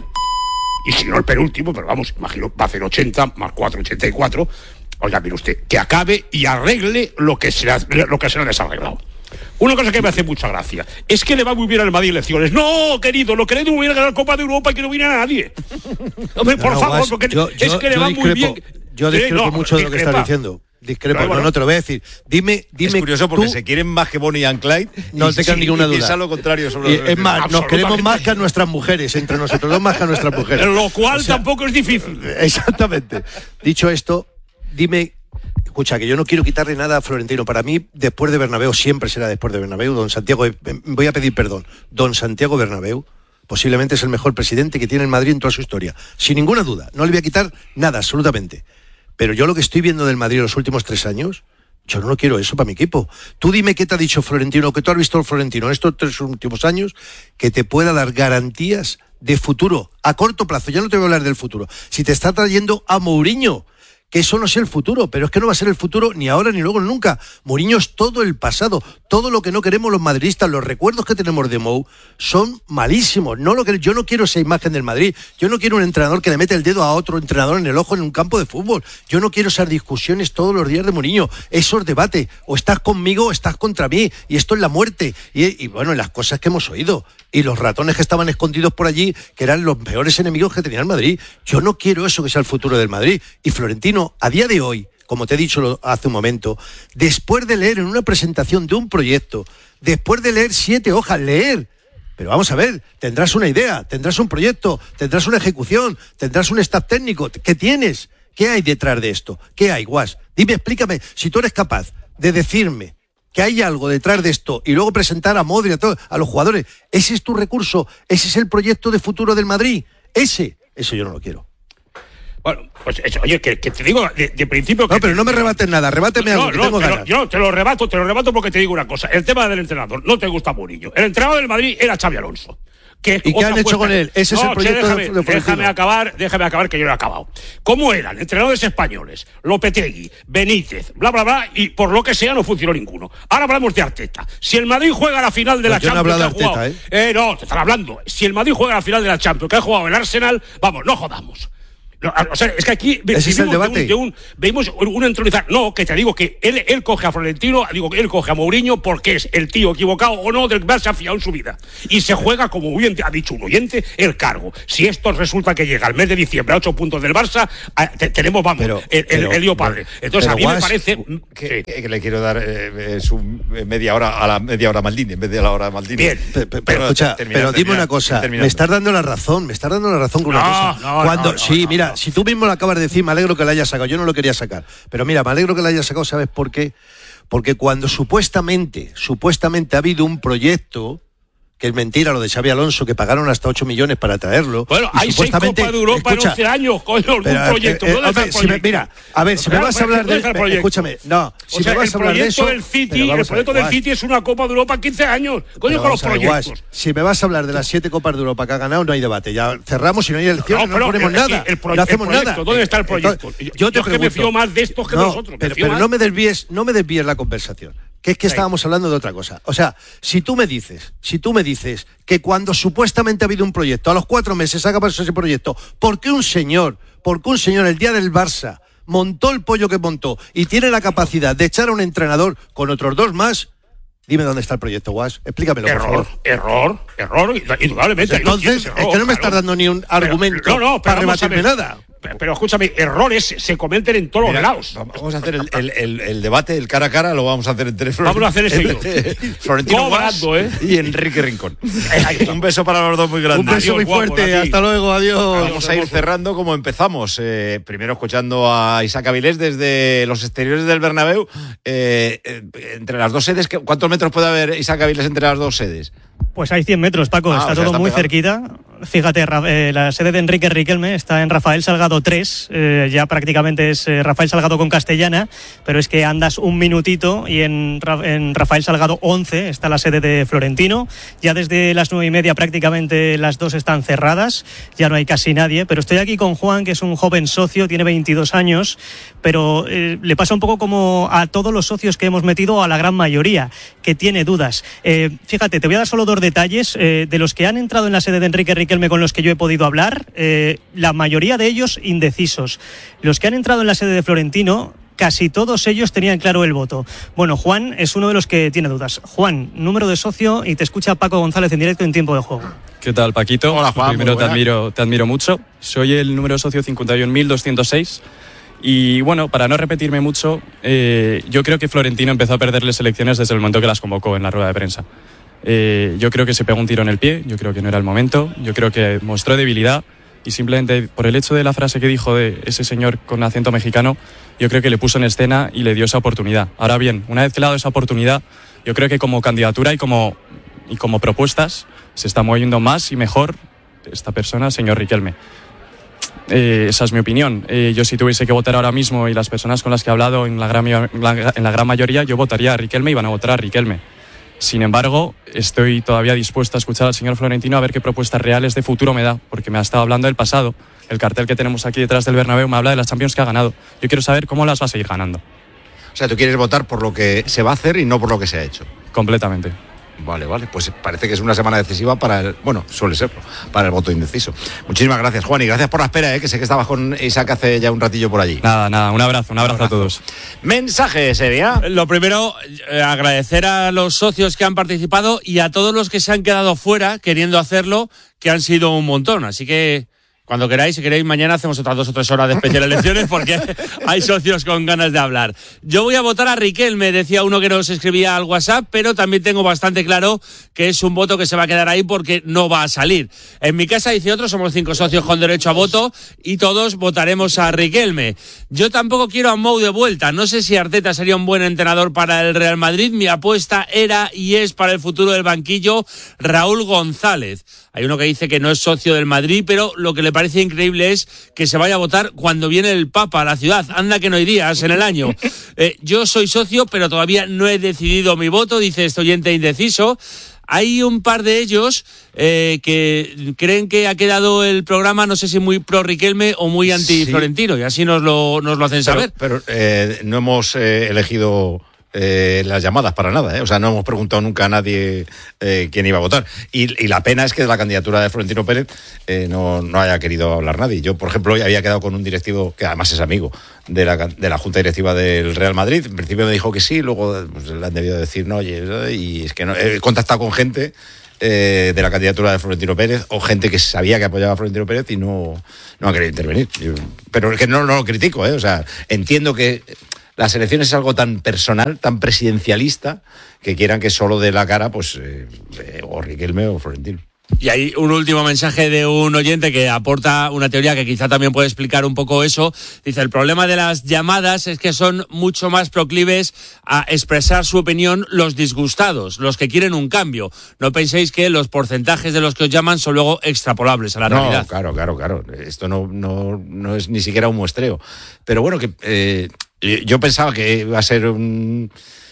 y si no el penúltimo, pero vamos, imagino, va a hacer ochenta más cuatro, ochenta y cuatro, oiga, mire usted, que acabe y arregle lo que se ha, lo que se le ha desarreglado. Una cosa que me hace mucha gracia es que le va muy bien al Madrid elecciones. No, querido, lo que le hubiera ganado la Copa de Europa y que no viene a nadie. Hombre, por no, no, favor, Guas, porque yo, es yo, que le va discrepo, muy bien. Yo discrepo sí, no, mucho de lo que estás diciendo. Discrepo, no, no, no, te lo voy a decir. Dime, dime. Es curioso porque tú, se quieren más que Bonnie and Clyde. No te queda ninguna duda. Piensa lo contrario sobre y, Es más, nos queremos más que a nuestras mujeres, entre nosotros dos más que a nuestras mujeres. Lo cual o sea, tampoco es difícil. Exactamente. Dicho esto, dime. Escucha, que yo no quiero quitarle nada a Florentino. Para mí, después de Bernabéu, siempre será después de Bernabéu. Don Santiago, voy a pedir perdón. Don Santiago Bernabéu posiblemente es el mejor presidente que tiene el Madrid en toda su historia. Sin ninguna duda. No le voy a quitar nada, absolutamente. Pero yo lo que estoy viendo del Madrid en los últimos tres años, yo no lo quiero eso para mi equipo. Tú dime qué te ha dicho Florentino, que tú has visto Florentino en estos tres últimos años, que te pueda dar garantías de futuro, a corto plazo. Ya no te voy a hablar del futuro. Si te está trayendo a Mourinho, que eso no es el futuro, pero es que no va a ser el futuro ni ahora ni luego ni nunca. Mourinho es todo el pasado, todo lo que no queremos los madridistas. Los recuerdos que tenemos de Mou son malísimos. No lo que, yo no quiero esa imagen del Madrid, yo no quiero un entrenador que le mete el dedo a otro entrenador en el ojo en un campo de fútbol. Yo no quiero esas discusiones todos los días de Mourinho, esos debates, o estás conmigo o estás contra mí, y esto es la muerte. Y, y bueno, las cosas que hemos oído, y los ratones que estaban escondidos por allí, que eran los peores enemigos que tenía el Madrid. Yo no quiero eso que sea el futuro del Madrid. Y Florentino, a día de hoy, como te he dicho hace un momento, después de leer en una presentación de un proyecto, después de leer siete hojas, leer, pero vamos a ver, tendrás una idea, tendrás un proyecto, tendrás una ejecución, tendrás un staff técnico, ¿qué tienes? ¿Qué hay detrás de esto? ¿Qué hay, Guas? Dime, explícame, si tú eres capaz de decirme que hay algo detrás de esto y luego presentar a Modric, a, todo, a los jugadores, ese es tu recurso, ese es el proyecto de futuro del Madrid, ese, eso yo no lo quiero. Bueno, pues eso, oye, que, que te digo de, de principio que... No, pero no me rebates nada, rebáteme no, algo, que no, tengo te ganas. lo, yo te lo rebato, te lo rebato porque te digo una cosa. El tema del entrenador, no te gusta Mourinho. El entrenador del Madrid era Xabi Alonso. Que ¿Y qué han hecho con él? Ese no, es el proyecto che, déjame, de, de déjame acabar, déjame acabar que yo no he acabado. ¿Cómo eran entrenadores españoles? Lopetegui, Benítez, bla, bla, bla, y por lo que sea no funcionó ninguno. Ahora hablamos de Arteta. Si el Madrid juega a la final de pues la yo Champions... No he que ha jugado, Arteta, ¿eh? eh, no, te están hablando. Si el Madrid juega a la final de la Champions, que ha jugado el Arsenal, vamos, no jodamos. No, o sea, es que aquí ¿Ese es el debate? De un, de un, vemos un entronizar. No, que te digo que él, él coge a Florentino, digo que él coge a Mourinho porque es el tío equivocado o no del que más se ha fiado en su vida. Y se juega, como muy bien ha dicho un oyente, el cargo. Si esto resulta que llega al mes de diciembre a ocho puntos del Barça, a, te, tenemos, vamos, pero, el, el, el lío padre. Entonces, pero, a mí Guas, me parece... Que, que, que le quiero dar eh, su media hora a la media hora a Maldini en vez de a la hora a Maldini. Bien, pero, pero, pero escucha, terminar, pero dime terminar, una cosa, me estás dando la razón, me estás dando la razón con no, una cosa. No, Cuando, no, sí, no, mira, no. si tú mismo lo acabas de decir, me alegro que la hayas sacado, yo no lo quería sacar, pero mira, me alegro que la hayas sacado, ¿sabes por qué? Porque cuando supuestamente, supuestamente ha habido un proyecto, que es mentira lo de Xabi Alonso, que pagaron hasta ocho millones para traerlo. Bueno, hay seis Copas de Europa escucha, en once años, coño, algún pero, proyecto. Eh, ¿Dónde eh, está el si me, proyecto? mira, a ver, si me vas a hablar de... Escúchame, no, si o sea, me vas a hablar de eso... El proyecto del City, el proyecto del City es una Copa de Europa en quince años. Coño, con los proyectos. Guas, si me vas a hablar de las siete Copas de Europa que ha ganado, no hay debate. Ya cerramos y no hay elecciones, no, no ponemos el, nada. El, el, no hacemos el proyecto, nada. ¿Dónde está el proyecto? Entonces, yo yo te es que me fío más de estos que de no, nosotros. Pero, pero no me desvíes, no me desvíes la conversación. Que es que sí. estábamos hablando de otra cosa. O sea, si tú me dices, si tú me dices que cuando supuestamente ha habido un proyecto, a los cuatro meses haga paso ese proyecto, porque un señor, porque un señor el día del Barça montó el pollo que montó y tiene la capacidad de echar a un entrenador con otros dos más, dime dónde está el proyecto, Guas. Explícamelo, error, por favor. Error, error, indudablemente. Pues entonces, error, es que no me estás dando ni un argumento pero, no, no, para rebatirme nada. Pero, pero escúchame, errores se cometen en todos Mira, los lados. Vamos a hacer el, el, el, el debate, el cara a cara, lo vamos a hacer entre Vamos a hacer ese Florentino Guas ¿eh? y Enrique Rincón. Un beso para los dos muy grande. Un beso adiós, muy fuerte, guapos, hasta luego, adiós. Vamos a ir cerrando como empezamos. Eh, primero escuchando a Isaac Avilés desde los exteriores del Bernabéu. Eh, eh, entre las dos sedes, ¿cuántos metros puede haber, Isaac Avilés, entre las dos sedes? Pues hay cien metros, Paco, ah, está o sea, todo está muy pegado. cerquita. Fíjate, eh, la sede de Enrique Riquelme está en Rafael Salgado tres, eh, ya prácticamente es eh, Rafael Salgado con Castellana, pero es que andas un minutito y en, en Rafael Salgado once está la sede de Florentino. Ya desde las nueve y media prácticamente las dos están cerradas, ya no hay casi nadie, pero estoy aquí con Juan, que es un joven socio, tiene veintidós años, pero eh, le pasa un poco como a todos los socios que hemos metido, a la gran mayoría, que tiene dudas. Eh, fíjate, te voy a dar solo dos detalles. Eh, de los que han entrado en la sede de Enrique Riquelme con los que yo he podido hablar, eh, la mayoría de ellos indecisos. Los que han entrado en la sede de Florentino, casi todos ellos tenían claro el voto. Bueno, Juan es uno de los que tiene dudas. Juan, número de socio, y te escucha Paco González en directo en Tiempo de Juego. ¿Qué tal, Paquito? Hola, Juan. Primero te admiro, te admiro mucho. Soy el número de socio cincuenta y un mil doscientos seis. Y bueno, para no repetirme mucho, eh, yo creo que Florentino empezó a perder las elecciones desde el momento que las convocó en la rueda de prensa. Eh, yo creo que se pegó un tiro en el pie, yo creo que no era el momento, yo creo que mostró debilidad y simplemente por el hecho de la frase que dijo de ese señor con acento mexicano, yo creo que le puso en escena y le dio esa oportunidad. Ahora bien, una vez que le ha dado esa oportunidad, yo creo que como candidatura y como, y como propuestas se está moviendo más y mejor esta persona, señor Riquelme. Eh, esa es mi opinión. Eh, yo si tuviese que votar ahora mismo y las personas con las que he hablado en la gran, en la gran mayoría, yo votaría a Riquelme y van a votar a Riquelme. Sin embargo, estoy todavía dispuesto a escuchar al señor Florentino a ver qué propuestas reales de futuro me da, porque me ha estado hablando del pasado. El cartel que tenemos aquí detrás del Bernabéu me habla de las Champions que ha ganado. Yo quiero saber cómo las va a seguir ganando. O sea, tú quieres votar por lo que se va a hacer y no por lo que se ha hecho. Completamente. Vale, vale, pues parece que es una semana decisiva para el, bueno, suele serlo, para el voto indeciso. Muchísimas gracias, Juan, y gracias por la espera, ¿eh? Que sé que estabas con Isaac hace ya un ratillo por allí. Nada, nada, un abrazo, un abrazo, un abrazo. a todos. Mensaje, Seria. Lo primero, eh, agradecer a los socios que han participado y a todos los que se han quedado fuera queriendo hacerlo, que han sido un montón, así que Cuando queráis, si queréis, mañana hacemos otras dos o tres horas de especial elecciones porque hay socios con ganas de hablar. Yo voy a votar a Riquelme, decía uno que nos escribía al WhatsApp, pero también tengo bastante claro que es un voto que se va a quedar ahí porque no va a salir. En mi casa, dice otro, somos cinco socios con derecho a voto y todos votaremos a Riquelme. Yo tampoco quiero a Mou de vuelta. No sé si Arteta sería un buen entrenador para el Real Madrid. Mi apuesta era y es para el futuro del banquillo Raúl González. Hay uno que dice que no es socio del Madrid, pero lo que le parece increíble es que se vaya a votar cuando viene el Papa a la ciudad. Anda que no hay días en el año. Eh, yo soy socio, pero todavía no he decidido mi voto, dice este oyente indeciso. Hay un par de ellos eh, que creen que ha quedado el programa, no sé si muy pro Riquelme o muy anti Florentino, sí. Y así nos lo, nos lo hacen saber. Pero, pero eh, no hemos eh, elegido... Eh, las llamadas para nada, ¿eh? O sea, no hemos preguntado nunca a nadie eh, quién iba a votar. Y, y la pena es que de la candidatura de Florentino Pérez eh, no, no haya querido hablar nadie. Yo, por ejemplo, hoy había quedado con un directivo que además es amigo de la, de la Junta Directiva del Real Madrid. En principio me dijo que sí, luego pues, le han debido decir no, oye, y es que no. He contactado con gente eh, de la candidatura de Florentino Pérez o gente que sabía que apoyaba a Florentino Pérez y no, no ha querido intervenir. Yo, pero es que no, no lo critico, ¿eh? O sea, entiendo que las elecciones es algo tan personal, tan presidencialista, que quieran que solo dé la cara, pues, eh, eh, o Riquelme o Florentino. Y hay un último mensaje de un oyente que aporta una teoría que quizá también puede explicar un poco eso. Dice, el problema de las llamadas es que son mucho más proclives a expresar su opinión los disgustados, los que quieren un cambio. No penséis que los porcentajes de los que os llaman son luego extrapolables a la no, realidad. No, claro, claro, claro. Esto no, no, no es ni siquiera un muestreo. Pero bueno, que eh, yo pensaba que iba a ser un...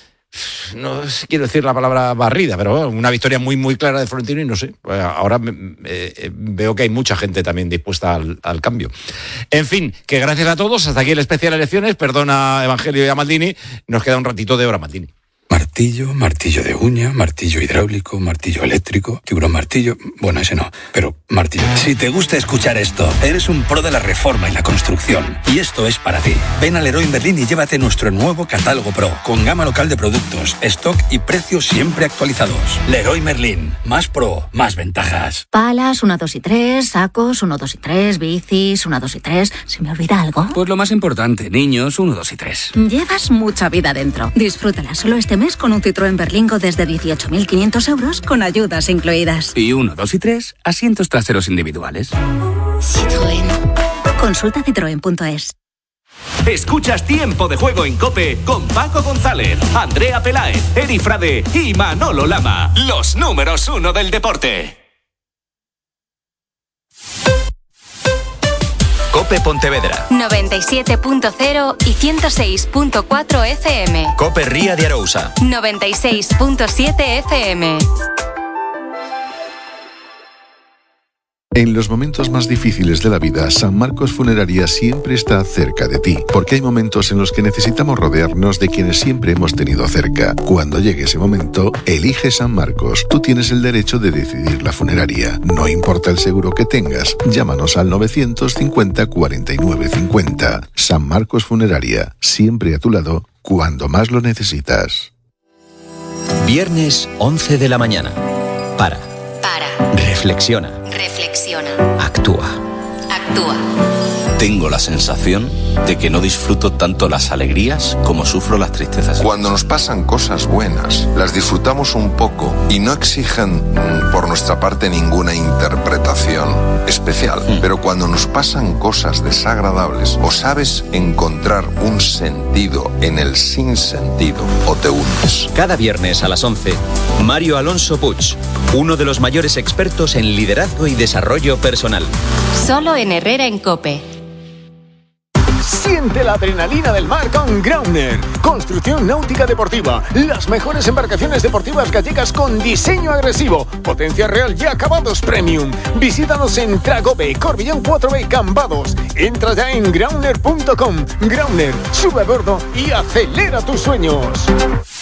No quiero decir la palabra barrida, pero bueno, una victoria muy muy clara de Florentino y no sé, ahora eh, veo que hay mucha gente también dispuesta al, al cambio. En fin, que gracias a todos, hasta aquí el especial elecciones, perdona Evangelio y a Maldini, nos queda un ratito de hora Maldini. Martillo, martillo de uña, martillo hidráulico, martillo eléctrico, tiburón martillo, bueno, ese no, pero martillo. Si te gusta escuchar esto, eres un pro de la reforma y la construcción, y esto es para ti. Ven a Leroy Merlin y llévate nuestro nuevo catálogo Pro, con gama local de productos, stock y precios siempre actualizados. Leroy Merlin, más pro, más ventajas. Palas, uno, dos y tres, sacos, uno, dos y tres, bicis, uno, dos y tres. ¿Se me olvida algo? Pues lo más importante, niños, uno, dos y tres. Llevas mucha vida dentro. Disfrútala solo este mes con un Citroën Berlingo desde dieciocho mil quinientos euros con ayudas incluidas. Y uno, dos y tres, asientos traseros individuales. Citroën. Consulta citroen punto es. Escuchas Tiempo de Juego en COPE con Paco González, Andrea Peláez, Eri Frade y Manolo Lama. Los números uno del deporte. COPE Pontevedra noventa y siete punto cero y ciento seis punto cuatro F M. COPE Ría de Arousa noventa y seis punto siete F M. En los momentos más difíciles de la vida, San Marcos Funeraria siempre está cerca de ti, porque hay momentos en los que necesitamos rodearnos de quienes siempre hemos tenido cerca. Cuando llegue ese momento, elige San Marcos. Tú tienes el derecho de decidir la funeraria. No importa el seguro que tengas, llámanos al novecientos cincuenta cuarenta y nueve cincuenta. San Marcos Funeraria, siempre a tu lado, cuando más lo necesitas. Viernes once de la mañana. Para. Para. Reflexiona. Reflexiona. Actúa. Actúa. Tengo la sensación de que no disfruto tanto las alegrías como sufro las tristezas. Cuando nos pasan cosas buenas, las disfrutamos un poco y no exigen mm, por nuestra parte ninguna interpretación especial. Mm. Pero cuando nos pasan cosas desagradables, o sabes encontrar un sentido en el sinsentido o te hundes. Cada viernes a las once, Mario Alonso Puig, uno de los mayores expertos en liderazgo y desarrollo personal. Solo en Herrera en COPE. Siente la adrenalina del mar con Grauner. Construcción náutica deportiva. Las mejores embarcaciones deportivas gallegas con diseño agresivo. Potencia real y acabados premium. Visítanos en Tragobe, Corbillón cuatro B, Cambados. Entra ya en grauner punto com. Grauner, sube a bordo y acelera tus sueños.